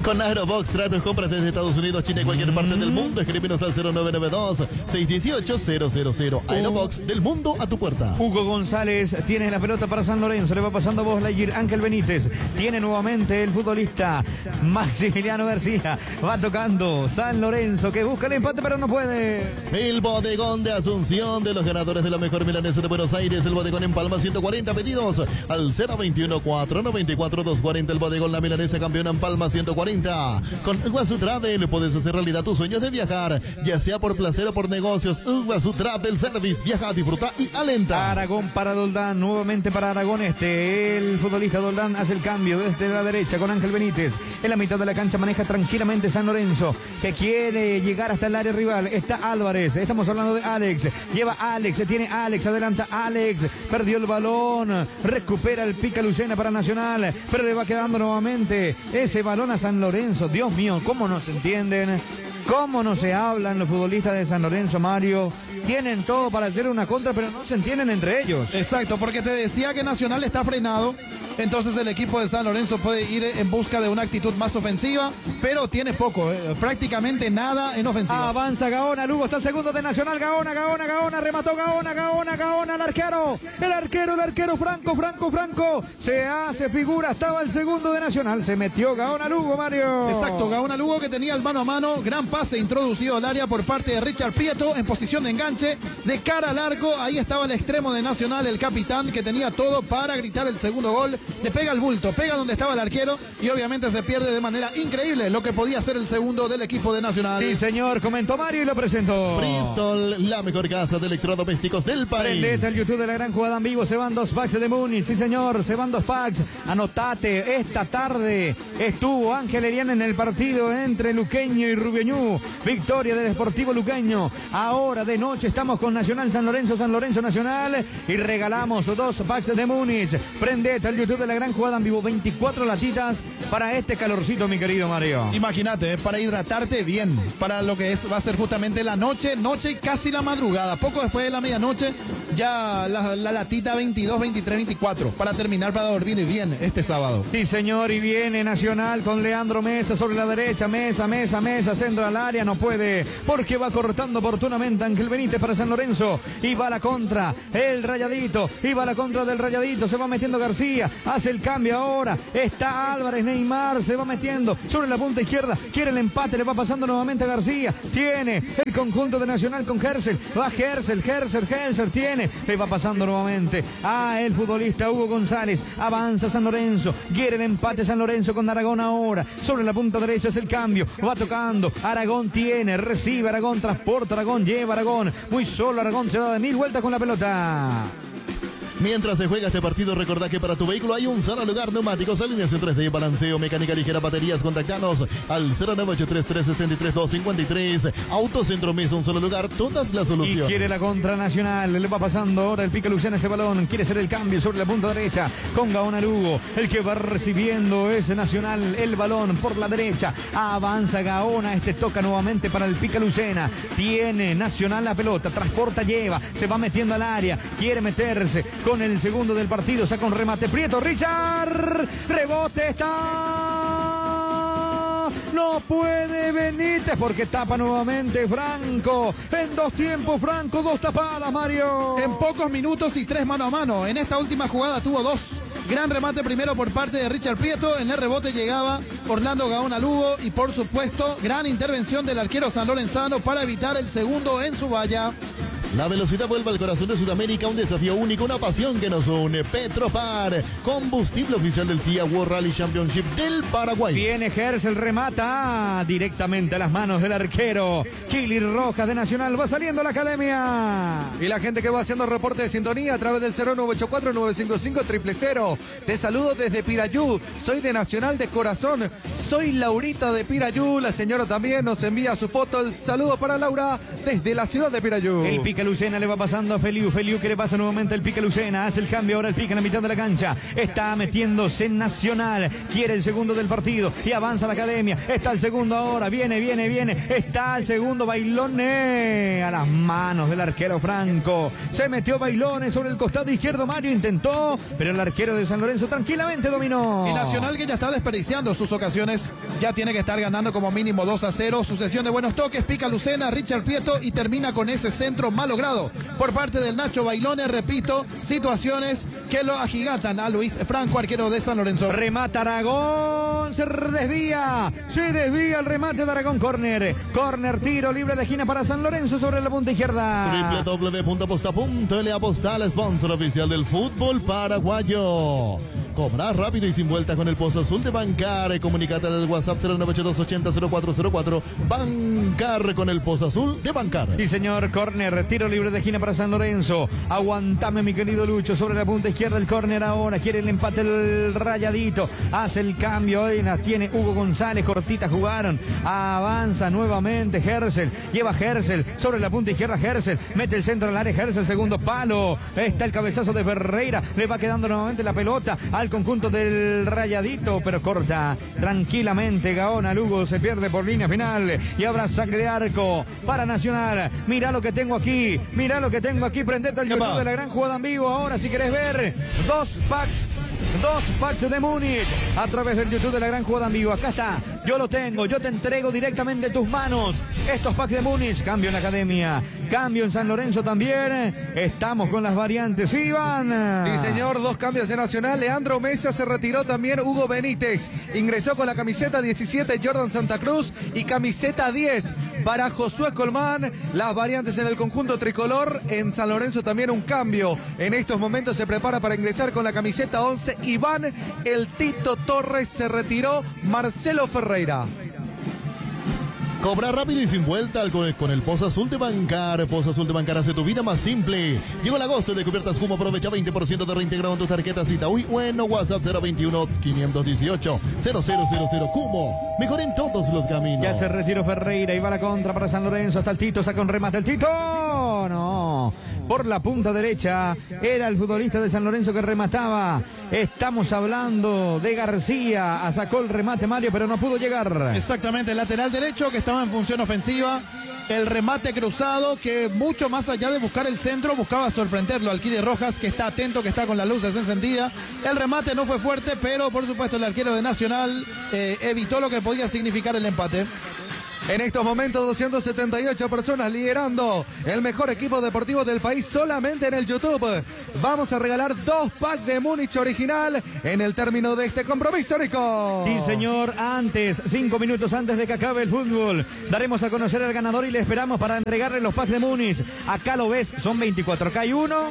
Con Aerobox, tratos, compras desde Estados Unidos, China y cualquier parte del mundo. Escríbenos al cero nueve nueve dos, seis uno ocho, cero cero cero. Aerobox, del mundo a tu puerta. Hugo González tiene la pelota para San Lorenzo. Le va pasando vos, Lair. Ángel Benítez tiene nuevamente el futbolista Maximiliano García. Va tocando San Lorenzo, que busca el empate, pero no puede. El bodegón de Asunción, de los ganadores de la mejor milanesa de Buenos Aires. El bodegón en Palma, ciento cuarenta pedidos al cero veintiuno, cuatrocientos noventa y cuatro, doscientos cuarenta. El bodegón La Milanesa, campeona en Palma, ciento cuarenta. Con Iguazú Travel puedes hacer realidad tus sueños de viajar, ya sea por placer o por negocios. Iguazú Travel Service, viaja, disfruta y alenta. Aragón para Doldán, nuevamente para Aragón este. El futbolista Doldán hace el cambio desde la derecha con Ángel Benítez. En la mitad de la cancha maneja tranquilamente San Lorenzo, que quiere llegar hasta el área rival. Está Álvarez, estamos hablando de Alex. Lleva Alex, tiene Alex, adelanta Alex. Perdió el balón, recupera el Pica Lucena para Nacional, pero le va quedando nuevamente ese balón a San Lorenzo. Dios mío, cómo no se entienden, cómo no se hablan los futbolistas de San Lorenzo, Mario. Tienen todo para hacer una contra, pero no se entienden entre ellos. Exacto, porque te decía que Nacional está frenado. Entonces el equipo de San Lorenzo puede ir en busca de una actitud más ofensiva, pero tiene poco, eh, prácticamente nada en ofensiva. Avanza Gaona, Lugo está el segundo de Nacional. Gaona, Gaona, Gaona, remató Gaona, Gaona, Gaona, el arquero, el arquero, el arquero, Franco, Franco, Franco, se hace figura, estaba el segundo de Nacional, se metió Gaona Lugo, Mario. Exacto, Gaona Lugo, que tenía el mano a mano, gran pase introducido al área por parte de Richard Prieto en posición de enganche, de cara al arco. Ahí estaba el extremo de Nacional, el capitán, que tenía todo para gritar el segundo gol. Le pega el bulto, pega donde estaba el arquero y obviamente se pierde de manera increíble lo que podía ser el segundo del equipo de Nacional. Sí, señor, comentó Mario y lo presentó. Bristol, la mejor casa de electrodomésticos del país. Prendete al YouTube de la gran jugada en vivo. Se van dos packs de Múnich. Sí, señor, se van dos packs. Anotate, esta tarde estuvo Ángel Eliana en el partido entre Luqueño y Rubiañú. Victoria del Sportivo Luqueño. Ahora de noche estamos con Nacional San Lorenzo, San Lorenzo Nacional, y regalamos dos packs de Múnich. Prendete al YouTube de la gran jugada en vivo. veinticuatro latitas para este calorcito, mi querido Mario. Imagínate, eh, para hidratarte bien, para lo que es va a ser justamente la noche, noche y casi la madrugada. Poco después de la medianoche, ya la, la latita veintidós, veintitrés, veinticuatro, para terminar, para dormir bien este sábado. Sí, señor, y viene Nacional con Leandro Mesa sobre la derecha. Mesa, Mesa, Mesa, centro al área, no puede, porque va cortando oportunamente Ángel Benítez para San Lorenzo. Y va a la contra, el Rayadito, y va a la contra del Rayadito, se va metiendo García, hace el cambio ahora, está Álvarez, Neymar, se va metiendo sobre la punta izquierda, quiere el empate, le va pasando nuevamente a García, tiene el conjunto de Nacional con Gersel, va Gersel, Gersel, Gersel, tiene, le va pasando nuevamente a el futbolista Hugo González, avanza San Lorenzo, quiere el empate San Lorenzo con Aragón ahora, sobre la punta derecha es el cambio, va tocando, Aragón tiene, recibe Aragón, transporta Aragón, lleva Aragón, muy solo Aragón, se da de mil vueltas con la pelota. Mientras se juega este partido, recordá que para tu vehículo hay un solo lugar: neumáticos, alineación tres D, balanceo, mecánica ligera, baterías. Contactanos al cero nueve ocho tres, tres seis tres, dos cinco tres. Autocentro Mesa, un solo lugar, todas las soluciones. Y quiere la contra Nacional, le va pasando ahora el Pica Lucena ese balón, quiere hacer el cambio sobre la punta derecha con Gaona Lugo, el que va recibiendo ese Nacional el balón por la derecha, avanza Gaona, este toca nuevamente para el Pica Lucena, tiene Nacional la pelota, transporta, lleva, se va metiendo al área, quiere meterse con el segundo del partido, saca un remate Prieto, Richard, rebote, está, no puede Benítez porque tapa nuevamente Franco, en dos tiempos Franco, dos tapadas, Mario. En pocos minutos y tres mano a mano, en esta última jugada tuvo dos. Gran remate primero por parte de Richard Prieto, en el rebote llegaba Orlando Gaona Lugo y por supuesto gran intervención del arquero sanlorenzano para evitar el segundo en su valla. La velocidad vuelve al corazón de Sudamérica, un desafío único, una pasión que nos une. Petropar, combustible oficial del F I A World Rally Championship del Paraguay. Viene Gersel, remata directamente a las manos del arquero Kili Rojas de Nacional, va saliendo la academia. Y la gente que va haciendo reporte de sintonía a través del cero nueve ocho cuatro, nueve cinco cinco, cero cero cero. Te saludo desde Pirayú, soy de Nacional de corazón, soy Laurita de Pirayú. La señora también nos envía su foto, el saludo para Laura desde la ciudad de Pirayú. El Pica Lucena, le va pasando a Feliu. Feliu que le pasa nuevamente el Pica Lucena. Hace el cambio ahora el Pica en la mitad de la cancha. Está metiéndose en Nacional. Quiere el segundo del partido y avanza la academia. Está el segundo ahora. Viene, viene, viene. Está el segundo. Bailone a las manos del arquero Franco. Se metió Bailone sobre el costado izquierdo. Mario intentó, pero el arquero de San Lorenzo tranquilamente dominó. Y Nacional, que ya está desperdiciando sus ocasiones, ya tiene que estar ganando como mínimo dos a cero. Sucesión de buenos toques, Pica Lucena, Richard Prieto y termina con ese centro mal logrado por parte del Nacho Bailone. Repito, situaciones que lo agigatan a Luis Franco, arquero de San Lorenzo. Remata Aragón, se desvía, se desvía el remate de Aragón. Corner, corner, tiro libre de esquina para San Lorenzo sobre la punta izquierda. doble u doble u doble u punto aposta punto ele Apostal, sponsor oficial del fútbol paraguayo. Cobrar rápido y sin vuelta con el Pozo Azul de Bancar. Comunicate al WhatsApp cero nueve ocho dos ochenta cero cuatro cero cuatro. Bancar con el Pozo Azul de Bancar. Sí, señor. Córner, tiro libre de esquina para San Lorenzo. Aguantame, mi querido Lucho, sobre la punta izquierda el córner ahora. Quiere el empate el Rayadito. Hace el cambio. Hoy la tiene Hugo González. Cortita jugaron. Avanza nuevamente Hersel. Lleva Hersel sobre la punta izquierda. Hersel mete el centro al área. Hersel, segundo palo. Está el cabezazo de Ferreira. Le va quedando nuevamente la pelota al conjunto del Rayadito, pero corta tranquilamente Gaona Lugo. Se pierde por línea final y habrá saque de arco para Nacional. Mira lo que tengo aquí, mira lo que tengo aquí. Prendete al YouTube de la gran jugada en vivo ahora si querés ver dos packs. Dos packs de Múnich a través del YouTube de la gran jugada en vivo. Acá está, yo lo tengo, yo te entrego directamente en tus manos estos packs de Múnich. Cambio en la academia, cambio en San Lorenzo también. Estamos con las variantes, Iván. Sí, señor, dos cambios de Nacional. Leandro Mesa se retiró también. Hugo Benítez ingresó con la camiseta diecisiete Jordan Santa Cruz y camiseta diez para Josué Colmán. Las variantes en el conjunto tricolor. En San Lorenzo también un cambio. En estos momentos se prepara para ingresar con la camiseta once Iván el Tito Torres. Se retiró Marcelo Ferreira. Cobra rápido y sin vuelta con el, con el Pozo Azul de Bancar. Pozo Azul de Bancar hace tu vida más simple. Llegó el agosto de Cubiertas Cumo. Aprovecha veinte por ciento de reintegrado en tus tarjetas Itaú. Bueno, WhatsApp cero veintiuno quinientos dieciocho cero cero cero cero. Cumo, mejor en todos los caminos. Ya se retiró Ferreira y va la contra para San Lorenzo. Hasta el Tito, saca un remate el Tito. No, por la punta derecha era el futbolista de San Lorenzo que remataba. Estamos hablando de García. Sacó el remate Mario, pero no pudo llegar. Exactamente, el lateral derecho que estaba en función ofensiva. El remate cruzado que mucho más allá de buscar el centro buscaba sorprenderlo. Alquile Rojas, que está atento, que está con las luces encendidas. El remate no fue fuerte, pero por supuesto el arquero de Nacional eh, evitó lo que podía significar el empate. En estos momentos doscientas setenta y ocho personas liderando el mejor equipo deportivo del país solamente en el YouTube. Vamos a regalar dos packs de Múnich original en el término de este compromiso, Nico. Sí, señor. Antes, cinco minutos antes de que acabe el fútbol, daremos a conocer al ganador y le esperamos para entregarle los packs de Múnich. Acá lo ves, son veinticuatro. Acá hay uno.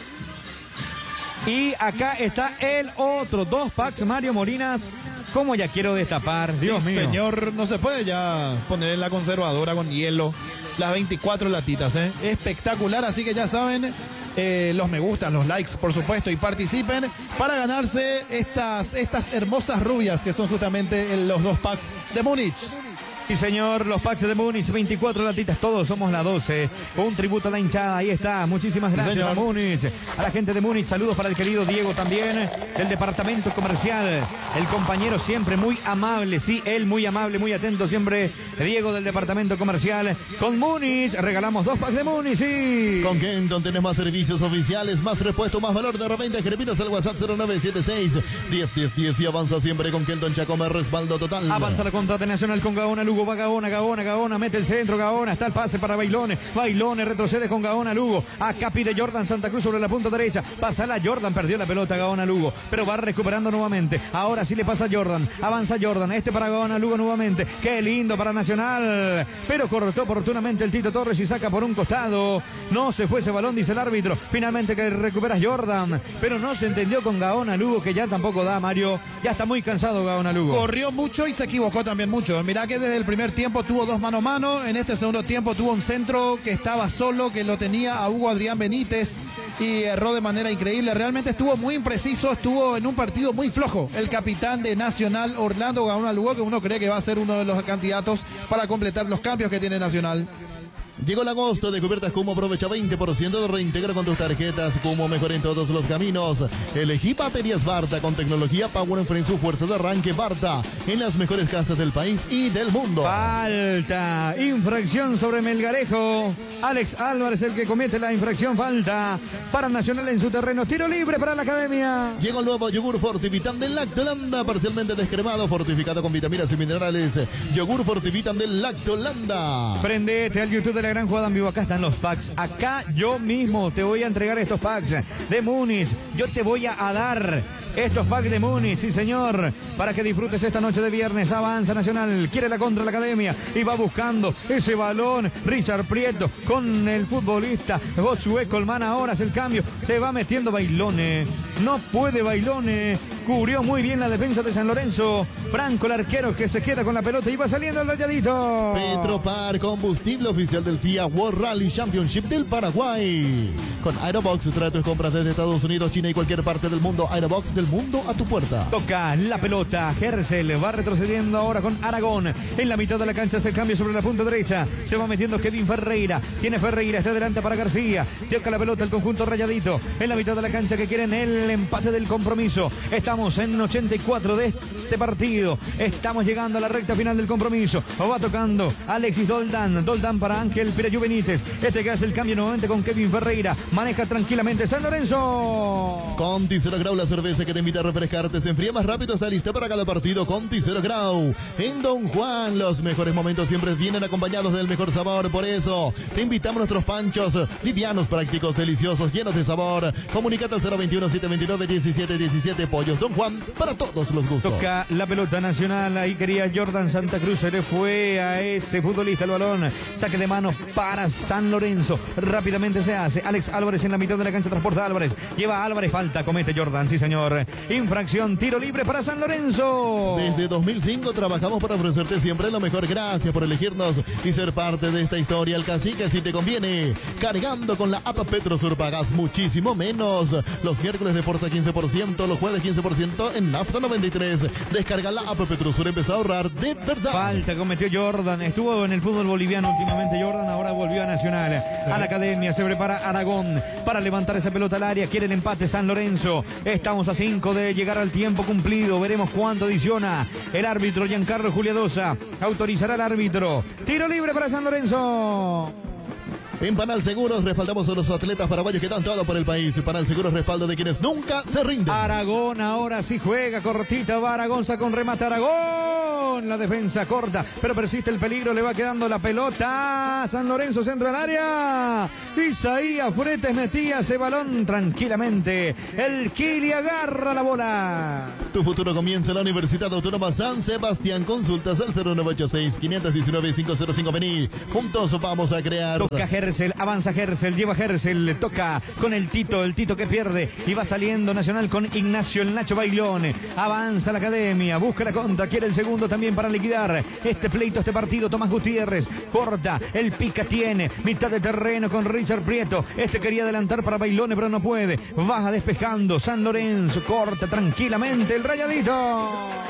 Y acá está el otro. Dos packs, Mario Molinas. ¿Cómo ya quiero destapar? Dios sí, mío. Señor, no se puede ya poner en la conservadora con hielo las veinticuatro latitas, ¿eh? Espectacular, así que ya saben, eh, los me gustan, los likes, por supuesto, y participen para ganarse estas, estas hermosas rubias que son justamente los dos packs de Múnich. Sí, señor, los packs de Múnich, veinticuatro latitas, todos somos la doce. Un tributo a la hinchada, ahí está. Muchísimas gracias, señor. a Múnich, a la gente de Múnich. Saludos para el querido Diego también, del departamento comercial. El compañero siempre muy amable, sí, él muy amable, muy atento siempre. Diego del departamento comercial. Con Múnich, regalamos dos packs de Múnich, sí. Con Kenton tenés más servicios oficiales, más repuesto, más valor de repente. Escribinos al WhatsApp cero nueve siete seis diez diez diez y avanza siempre con Kenton Chacome, respaldo total. Avanza la contrata nacional con Gaona Lugo, va Gaona, Gaona, Gaona, mete el centro, Gaona, está el pase para Bailone, Bailone retrocede con Gaona Lugo, acá pide Jordan Santa Cruz sobre la punta derecha, pasa la Jordan, perdió la pelota Gaona Lugo, pero va recuperando nuevamente, ahora sí le pasa a Jordan, avanza Jordan, este para Gaona Lugo nuevamente, qué lindo para Nacional, pero cortó oportunamente el Tito Torres y saca por un costado, no se fue ese balón, dice el árbitro, finalmente que recupera Jordan, pero no se entendió con Gaona Lugo, que ya tampoco da, Mario, ya está muy cansado Gaona Lugo. Corrió mucho y se equivocó también mucho, mirá que desde el primer tiempo tuvo dos mano a mano, en este segundo tiempo tuvo un centro que estaba solo, que lo tenía a Hugo Adrián Benítez y erró de manera increíble, realmente estuvo muy impreciso, estuvo en un partido muy flojo el capitán de Nacional, Orlando Gaona Lugo, que uno cree que va a ser uno de los candidatos para completar los cambios que tiene Nacional. Llegó el agosto de Cubiertas Kumo, aprovecha veinte por ciento de reintegro con tus tarjetas Kumo, mejor en todos los caminos. Elegí baterías Barta con tecnología Power and Free, su fuerza de arranque Barta en las mejores casas del país y del mundo. Falta, infracción sobre Melgarejo. Alex Álvarez el que comete la infracción, falta para Nacional en su terreno, tiro libre para la academia. Llegó el nuevo yogur Fortivitam del Lactolanda, parcialmente descremado, fortificado con vitaminas y minerales. Yogur Fortivitam del Lactolanda. Prendete al YouTube de la gran jugada en vivo, acá están los packs. Acá yo mismo te voy a entregar estos packs de Múnich. Yo te voy a, a dar estos packs de Múnich, sí señor, para que disfrutes esta noche de viernes. Avanza Nacional, quiere la contra la academia y va buscando ese balón. Richard Prieto con el futbolista Josué Colmán, ahora es el cambio, se va metiendo Bailone, no puede Bailone, cubrió muy bien la defensa de San Lorenzo. Franco, el arquero, que se queda con la pelota y va saliendo el Rayadito. Petropar, combustible oficial del F I A World Rally Championship del Paraguay. Con Aerobox trae tus compras desde Estados Unidos, China y cualquier parte del mundo. Aerobox, del mundo a tu puerta. Toca la pelota, Hercel va retrocediendo ahora con Aragón. En la mitad de la cancha hace el cambio sobre la punta derecha. Se va metiendo Kevin Ferreira. Tiene Ferreira, está adelante para García. Toca la pelota el conjunto Rayadito. En la mitad de la cancha que quieren el empate del compromiso. Estamos en ochenta y cuatro de este partido. Estamos llegando a la recta final del compromiso. Va tocando Alexis Doldán. Doldán para Ángel Pirayú Benítez. Este que hace el cambio nuevamente con Kevin Ferreira. Maneja tranquilamente San Lorenzo. Conti Cero Grau, la cerveza que te invita a refrescarte. Se enfría más rápido, está lista para cada partido. Conti Cero Grau. En Don Juan, los mejores momentos siempre vienen acompañados del mejor sabor. Por eso, te invitamos a nuestros panchos livianos, prácticos, deliciosos, llenos de sabor. Comunicate al cero veintiuno, setecientos veintinueve, diecisiete diecisiete. Pollos Don Juan, para todos los gustos. Toca la pelota Nacional, ahí quería Jordan Santa Cruz, se le fue a ese futbolista el balón. Saque de mano para San Lorenzo. Rápidamente se hace. Alex Álvarez en la mitad de la cancha, transporta a Álvarez. Lleva a Álvarez, falta, comete Jordan, sí señor. Infracción, tiro libre para San Lorenzo. Desde dos mil cinco trabajamos para ofrecerte siempre lo mejor. Gracias por elegirnos y ser parte de esta historia. El Cacique, si te conviene. Cargando con la app Petrosur pagas muchísimo menos. Los miércoles de Forza quince por ciento, los jueves quince por ciento en Nafta noventa y tres. Descarga la app Petrosur, empieza a ahorrar de verdad. Falta cometió Jordan, estuvo en el fútbol boliviano últimamente Jordan, ahora volvió a Nacional. A la academia se prepara Aragón para levantar esa pelota al área, quiere el empate San Lorenzo. Estamos a cinco de llegar al tiempo cumplido, veremos cuánto adiciona el árbitro Giancarlo Juliadosa. Autorizará el árbitro. Tiro libre para San Lorenzo. En Panal Seguros respaldamos a los atletas paraguayos que dan todo por el país. Panal Seguros, respaldo de quienes nunca se rinden. Aragón ahora sí juega, cortita, va Aragón, saca un remate Aragón. La defensa corta, pero persiste el peligro, le va quedando la pelota. San Lorenzo, centro al área. Isaías Fretes metía ese balón tranquilamente. El Kili agarra la bola. Tu futuro comienza en la Universidad Autónoma San Sebastián. Consultas al cero nueve ocho seis, cinco uno nueve, cinco cero cinco. Vení, juntos vamos a crear. Toca Hercel, avanza Hercel, lleva Hercel, toca con el Tito, el Tito que pierde y va saliendo Nacional con Ignacio el Nacho Bailón. Avanza la academia, busca la contra, quiere el segundo también para liquidar este pleito, este partido. Tomás Gutiérrez, corta, el pica tiene, mitad de terreno con Richard Prieto. Este quería adelantar para Bailone, pero no puede. Baja despejando San Lorenzo, corta tranquilamente el Rayadito.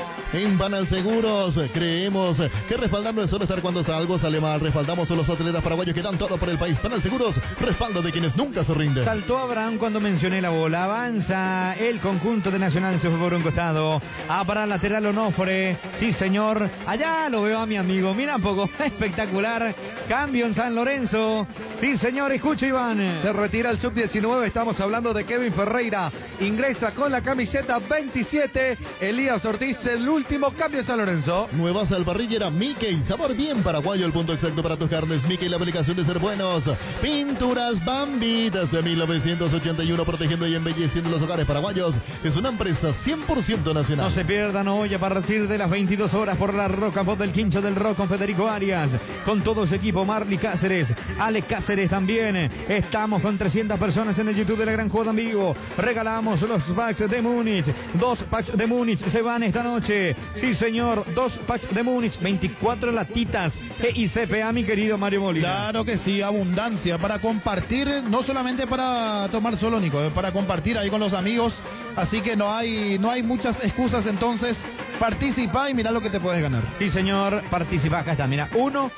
En Banal Seguros creemos que respaldar no es solo estar cuando algo sale mal. Respaldamos a los atletas paraguayos que dan todo por el país. Banal Seguros, respaldo de quienes nunca se rinden. Saltó Abraham cuando mencioné la bola. Avanza el conjunto de Nacional, se fue por un costado. Ah, para el lateral Onofre. Sí, señor. Allá lo veo a mi amigo. Mira un poco. Espectacular. Cambio en San Lorenzo. Sí, señor. Escucha, Iván. Se retira el sub diecinueve. Estamos hablando de Kevin Ferreira. Ingresa con la camiseta veintisiete. Elías Ortiz, el último cambio en San Lorenzo. Nueva salparrillera Mickey. Sabor bien paraguayo. El punto exacto para tus carnes. Mickey, la aplicación de ser buenos. Pinturas Bambi. Desde mil novecientos ochenta y uno. Protegiendo y embelleciendo los hogares paraguayos. Es una empresa cien por ciento nacional. No se pierdan hoy a partir de las veintidós horas por la Roca, voz del Quincho del Rock con Federico Arias. Con todo su equipo, Marley Cáceres, Ale Cáceres también. Estamos con trescientas personas en el YouTube de la Gran Jugada en Vivo. Regalamos los packs de Múnich. Dos packs de Múnich se van esta noche. Sí, señor. Dos packs de Múnich. veinticuatro latitas G I C P A, mi querido Mario Molina. Claro que sí, abundancia para compartir, no solamente para tomar solo, Nico, para compartir ahí con los amigos. Así que no hay, no hay muchas excusas, entonces participa y mira lo que te puedes ganar. Sí, señor, participa. Acá está, mira, uno,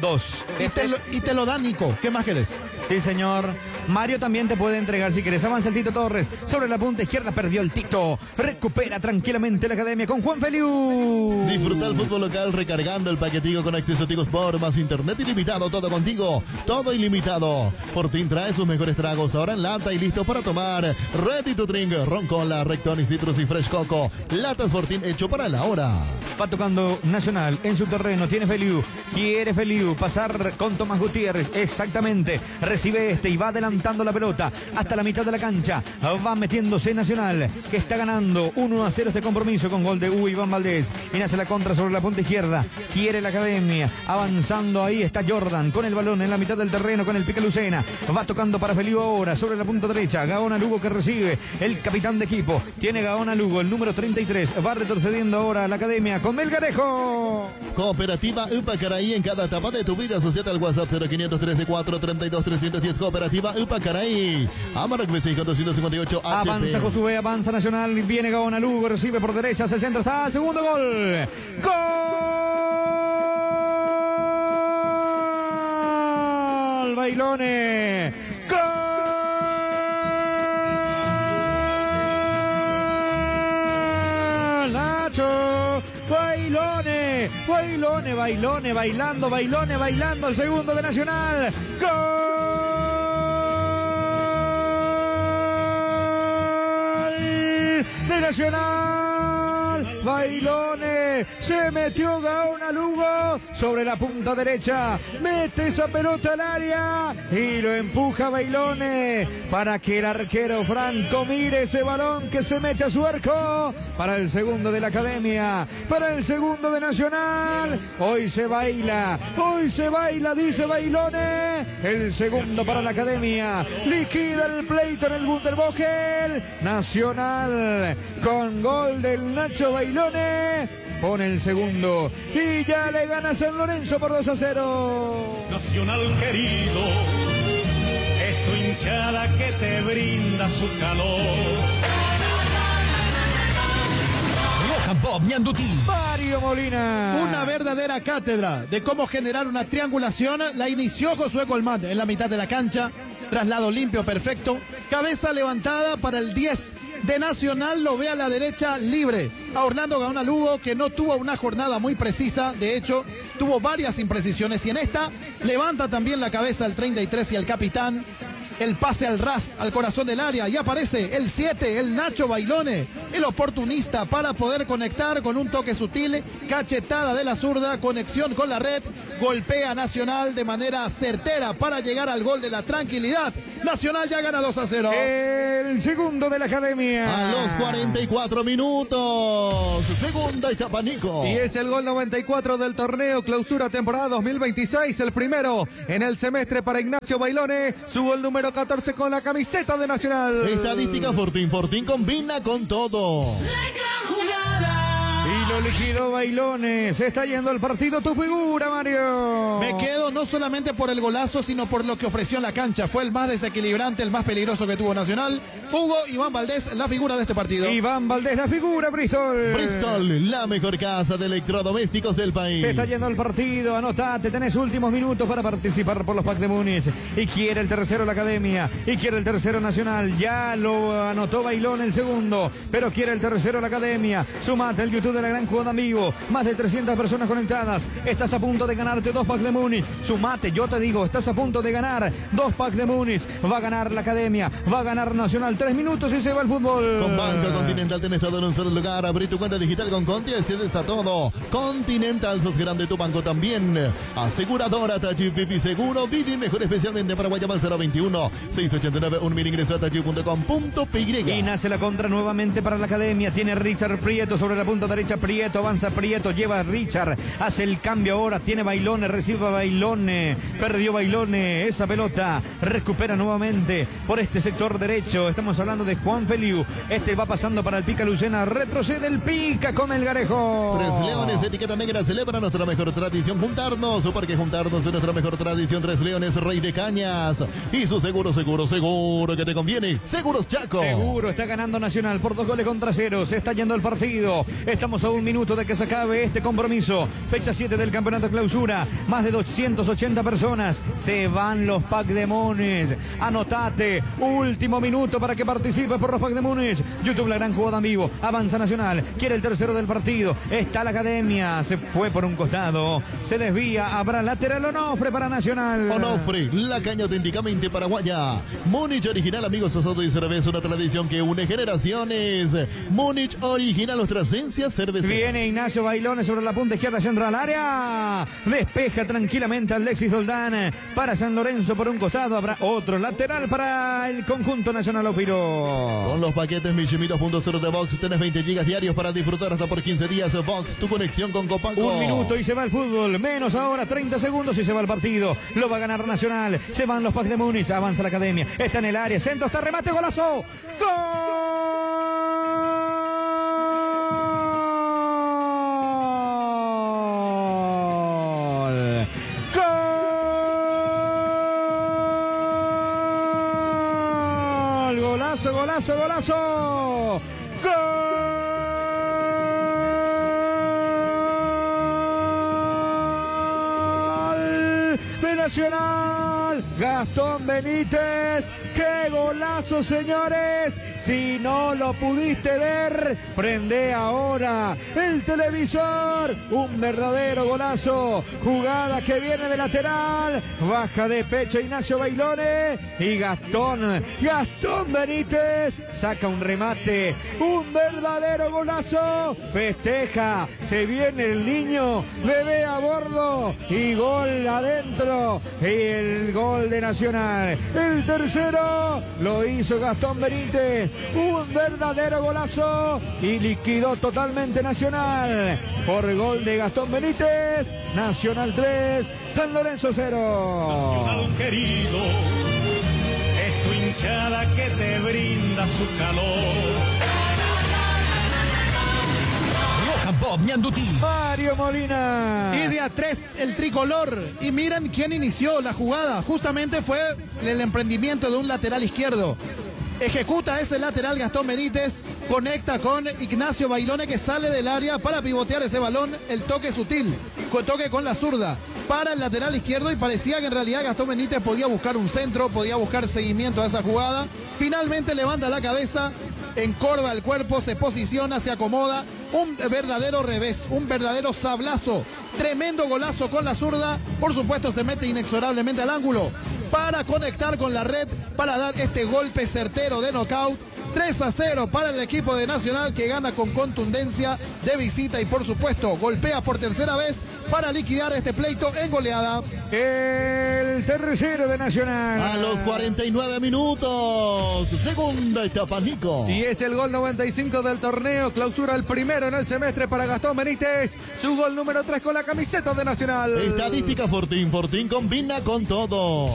dos. Y te, lo, y te lo da Nico. ¿Qué más querés? Sí, señor. Mario también te puede entregar si quieres. Avanza el Tito Torres. Sobre la punta izquierda perdió el Tito. Recupera tranquilamente la academia con Juan Feliu. Disfruta el fútbol local recargando el paquetico con acceso a Tigo Sport más internet ilimitado. Todo contigo. Todo ilimitado. Fortín trae sus mejores tragos ahora en lata y listo para tomar. Ready to drink. Ron Cola, Recton y Citrus y Fresh Coco. Latas Fortín hecho para la hora. Va tocando Nacional en su terreno. Tiene Feliu. Quiere Feliu pasar con Tomás Gutiérrez. Exactamente. Recibe este y va adelantando la pelota hasta la mitad de la cancha. Va metiéndose Nacional, que está ganando uno a cero este compromiso con gol de Hugo Iván Valdés. Y nace la contra sobre la punta izquierda. Quiere la academia. Avanzando ahí está Jordan con el balón en la mitad del terreno con el Pica Lucena. Va tocando para Feliu ahora sobre la punta derecha. Gaona Lugo que recibe el capitán de equipo. Tiene Gaona Lugo, el número treinta y tres. Va retrocediendo ahora la academia con Melgarejo. Cooperativa Upacaraí, en cada etapa de tu vida. Asociate al WhatsApp cero quinientos trece cuatro treinta y dos trescientos diez. Cooperativa Upacaraí. Amarok B seis doscientos cincuenta y ocho H P. Avanza Josué, avanza Nacional. Viene Gaona Lugo, recibe por derecha hacia el centro. Está el segundo gol. ¡Gol! Bailone. ¡Gol! Nacho. Bailone, Bailone, Bailone, bailando, Bailone, bailando el segundo de Nacional. ¡Gol de Nacional! Bailone, se metió Gaona Lugo sobre la punta derecha, mete esa pelota al área y lo empuja Bailone para que el arquero Franco mire ese balón que se mete a su arco para el segundo de la academia, para el segundo de Nacional. Hoy se baila, hoy se baila, dice Bailone. El segundo para la academia, liquida el pleito en el Gunderbogel. Nacional con gol del Nacho Bailone pone el segundo y ya le gana San Lorenzo por dos a cero. Nacional querido, es tu hinchada que te brinda su calor. Rock and Pop Ñandutí. Mario Molina. Una verdadera cátedra de cómo generar una triangulación la inició Josué Colmán en la mitad de la cancha. Traslado limpio, perfecto. Cabeza levantada para el diez de Nacional, lo ve a la derecha libre. A Orlando Gaona Lugo, que no tuvo una jornada muy precisa. De hecho, tuvo varias imprecisiones. Y en esta, levanta también la cabeza el treinta y tres y el capitán. El pase al ras, al corazón del área. Y aparece el siete, el Nacho Bailone, el oportunista para poder conectar con un toque sutil. Cachetada de la zurda, conexión con la red. Golpea Nacional de manera certera para llegar al gol de la tranquilidad. Nacional ya gana dos a cero. El segundo de la academia. A los cuarenta y cuatro minutos. Segunda etapa, Nico. Y es el gol noventa y cuatro del torneo Clausura temporada dos mil veintiséis. El primero en el semestre para Ignacio Bailone. Su gol número catorce con la camiseta de Nacional. Estadística Fortín. Fortín combina con todo. Y lo liquidó Bailone. Se está yendo el partido. Tu figura, Mario. Me quedo no solamente por el golazo, sino por lo que ofreció en la cancha. Fue el más desequilibrante, el más peligroso que tuvo Nacional. Hugo Iván Valdés, la figura de este partido. Iván Valdés, la figura, Bristol. Bristol, la mejor casa de electrodomésticos del país. Se está yendo el partido. Anotate, tenés últimos minutos para participar por los packs de Múnich. Y quiere el tercero la academia. Y quiere el tercero Nacional. Ya lo anotó Bailone el segundo. Pero quiere el tercero la academia. Sumate el YouTube de la gran jugada en vivo. Más de trescientas personas conectadas. Estás a punto de ganarte dos packs de Múnich. Sumate, yo te digo, estás a punto de ganar dos packs de Múnich. Va a ganar la academia. Va a ganar Nacional. Tres minutos y se va el fútbol. Con Banco Continental tenés todo en un solo lugar. Abrí tu cuenta digital con Conti, accedes a todo. Continental, sos grande tu banco también. Aseguradora Tachi Pipi Seguro. Vivi mejor especialmente para Guayabal cero veintiuno seiscientos ochenta y nueve. Un mil ingresa a tachi punto com punto p y. Y nace la contra nuevamente para la academia. Tiene Richard Prieto sobre la punta derecha. Prieto, avanza Prieto, lleva a Richard. Hace el cambio ahora. Tiene Bailone, recibe a Bailone. Perdió Bailone esa pelota. Recupera nuevamente por este sector derecho. Estamos hablando de Juan Feliu. Este va pasando para el Pica Lucena. Retrocede el Pica con el Garejo. Tres Leones, etiqueta negra, celebra nuestra mejor tradición. Juntarnos, porque juntarnos es nuestra mejor tradición. Tres Leones, Rey de Cañas. Y su seguro, seguro, seguro que te conviene. Seguros Chaco. Seguro, está ganando Nacional por dos goles contra cero. Se está yendo el partido. Estamos a un minuto de que se acabe este compromiso. Fecha siete del campeonato clausura. Más de doscientas ochenta personas. Se van los Pack de Múnich. Anotate. Último minuto para que participes por los Pack de Múnich. YouTube, la gran jugada en vivo. Avanza Nacional. Quiere el tercero del partido. Está la academia. Se fue por un costado. Se desvía. Habrá lateral Onofre para Nacional. Onofre, la caña auténticamente paraguaya. Múnich original, amigos, asados y cerveza. Una tradición que une generaciones. Múnich original, nuestra esencia cerveza. Viene Ignacio Bailones sobre la punta izquierda, centro al área. Despeja tranquilamente Alexis Doldán. Para San Lorenzo por un costado. Habrá otro lateral para el conjunto Nacional Opiro. Con los paquetes Michimi dos punto cero de Box tenés veinte gigas diarios para disfrutar hasta por quince días. Box, tu conexión con Copanco. Un minuto y se va el fútbol. Menos ahora, treinta segundos y se va el partido. Lo va a ganar Nacional. Se van los Pack de Múnich. Avanza la academia. Está en el área. Centro, está remate, golazo. ¡Gol! Golazo, golazo, golazo. Gol de Nacional. Gastón Benítez. ¡Qué golazo, señores! Si no lo pudiste ver, prende ahora el televisor. Un verdadero golazo. Jugada que viene de lateral. Baja de pecho Ignacio Bailones. Y Gastón, Gastón Benítez saca un remate. Un verdadero golazo. Festeja. Se viene el niño. Bebé a bordo. Y gol adentro. Y el gol de Nacional. El tercero lo hizo Gastón Benítez. Un verdadero golazo y liquidó totalmente Nacional. Por gol de Gastón Benítez, Nacional tres, San Lorenzo cero. Nacional querido, es tu hinchada que te brinda su calor. Rock and Pop Ñandutí. Mario Molina. Y de a tres el tricolor. Y miren quién inició la jugada. Justamente fue el emprendimiento de un lateral izquierdo. Ejecuta ese lateral Gastón Benítez, conecta con Ignacio Bailones que sale del área para pivotear ese balón, el toque sutil, con toque con la zurda para el lateral izquierdo y parecía que en realidad Gastón Benítez podía buscar un centro, podía buscar seguimiento a esa jugada. Finalmente levanta la cabeza, encorva el cuerpo, se posiciona, se acomoda, un verdadero revés, un verdadero sablazo, tremendo golazo con la zurda, por supuesto se mete inexorablemente al ángulo para conectar con la red, para dar este golpe certero de knockout. tres a cero para el equipo de Nacional que gana con contundencia de visita y por supuesto golpea por tercera vez para liquidar este pleito en goleada. El tercero de Nacional. A los cuarenta y nueve minutos. Segunda etapa, Nico. Y es el gol noventa y cinco del torneo. Clausura el primero en el semestre para Gastón Benítez. Su gol número tres con la camiseta de Nacional. Estadística Fortín. Fortín combina con todo.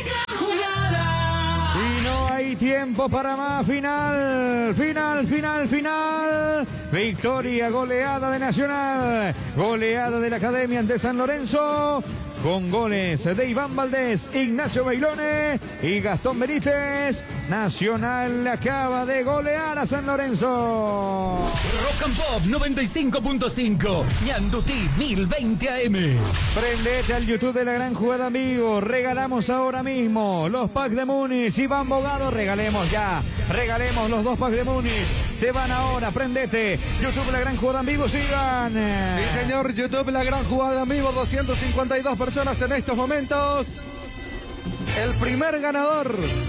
Y no hay tiempo para más. Final, final, final, final. Victoria, goleada de Nacional. Goleada de la Academia ante San Lorenzo. Con goles de Iván Valdés, Ignacio Bailones y Gastón Benítez. Nacional acaba de golear a San Lorenzo. Rock and Pop noventa y cinco punto cinco. Ñandutí mil veinte A M. Prendete al YouTube de la gran jugada en vivo. Regalamos ahora mismo los packs de Múnich. Iván Bogado, regalemos ya. Regalemos los dos packs de Múnich. Se van ahora, prendete. YouTube la gran jugada en vivo, sigan. Sí, señor, YouTube la gran jugada en vivo. doscientas cincuenta y dos personas en estos momentos. El primer ganador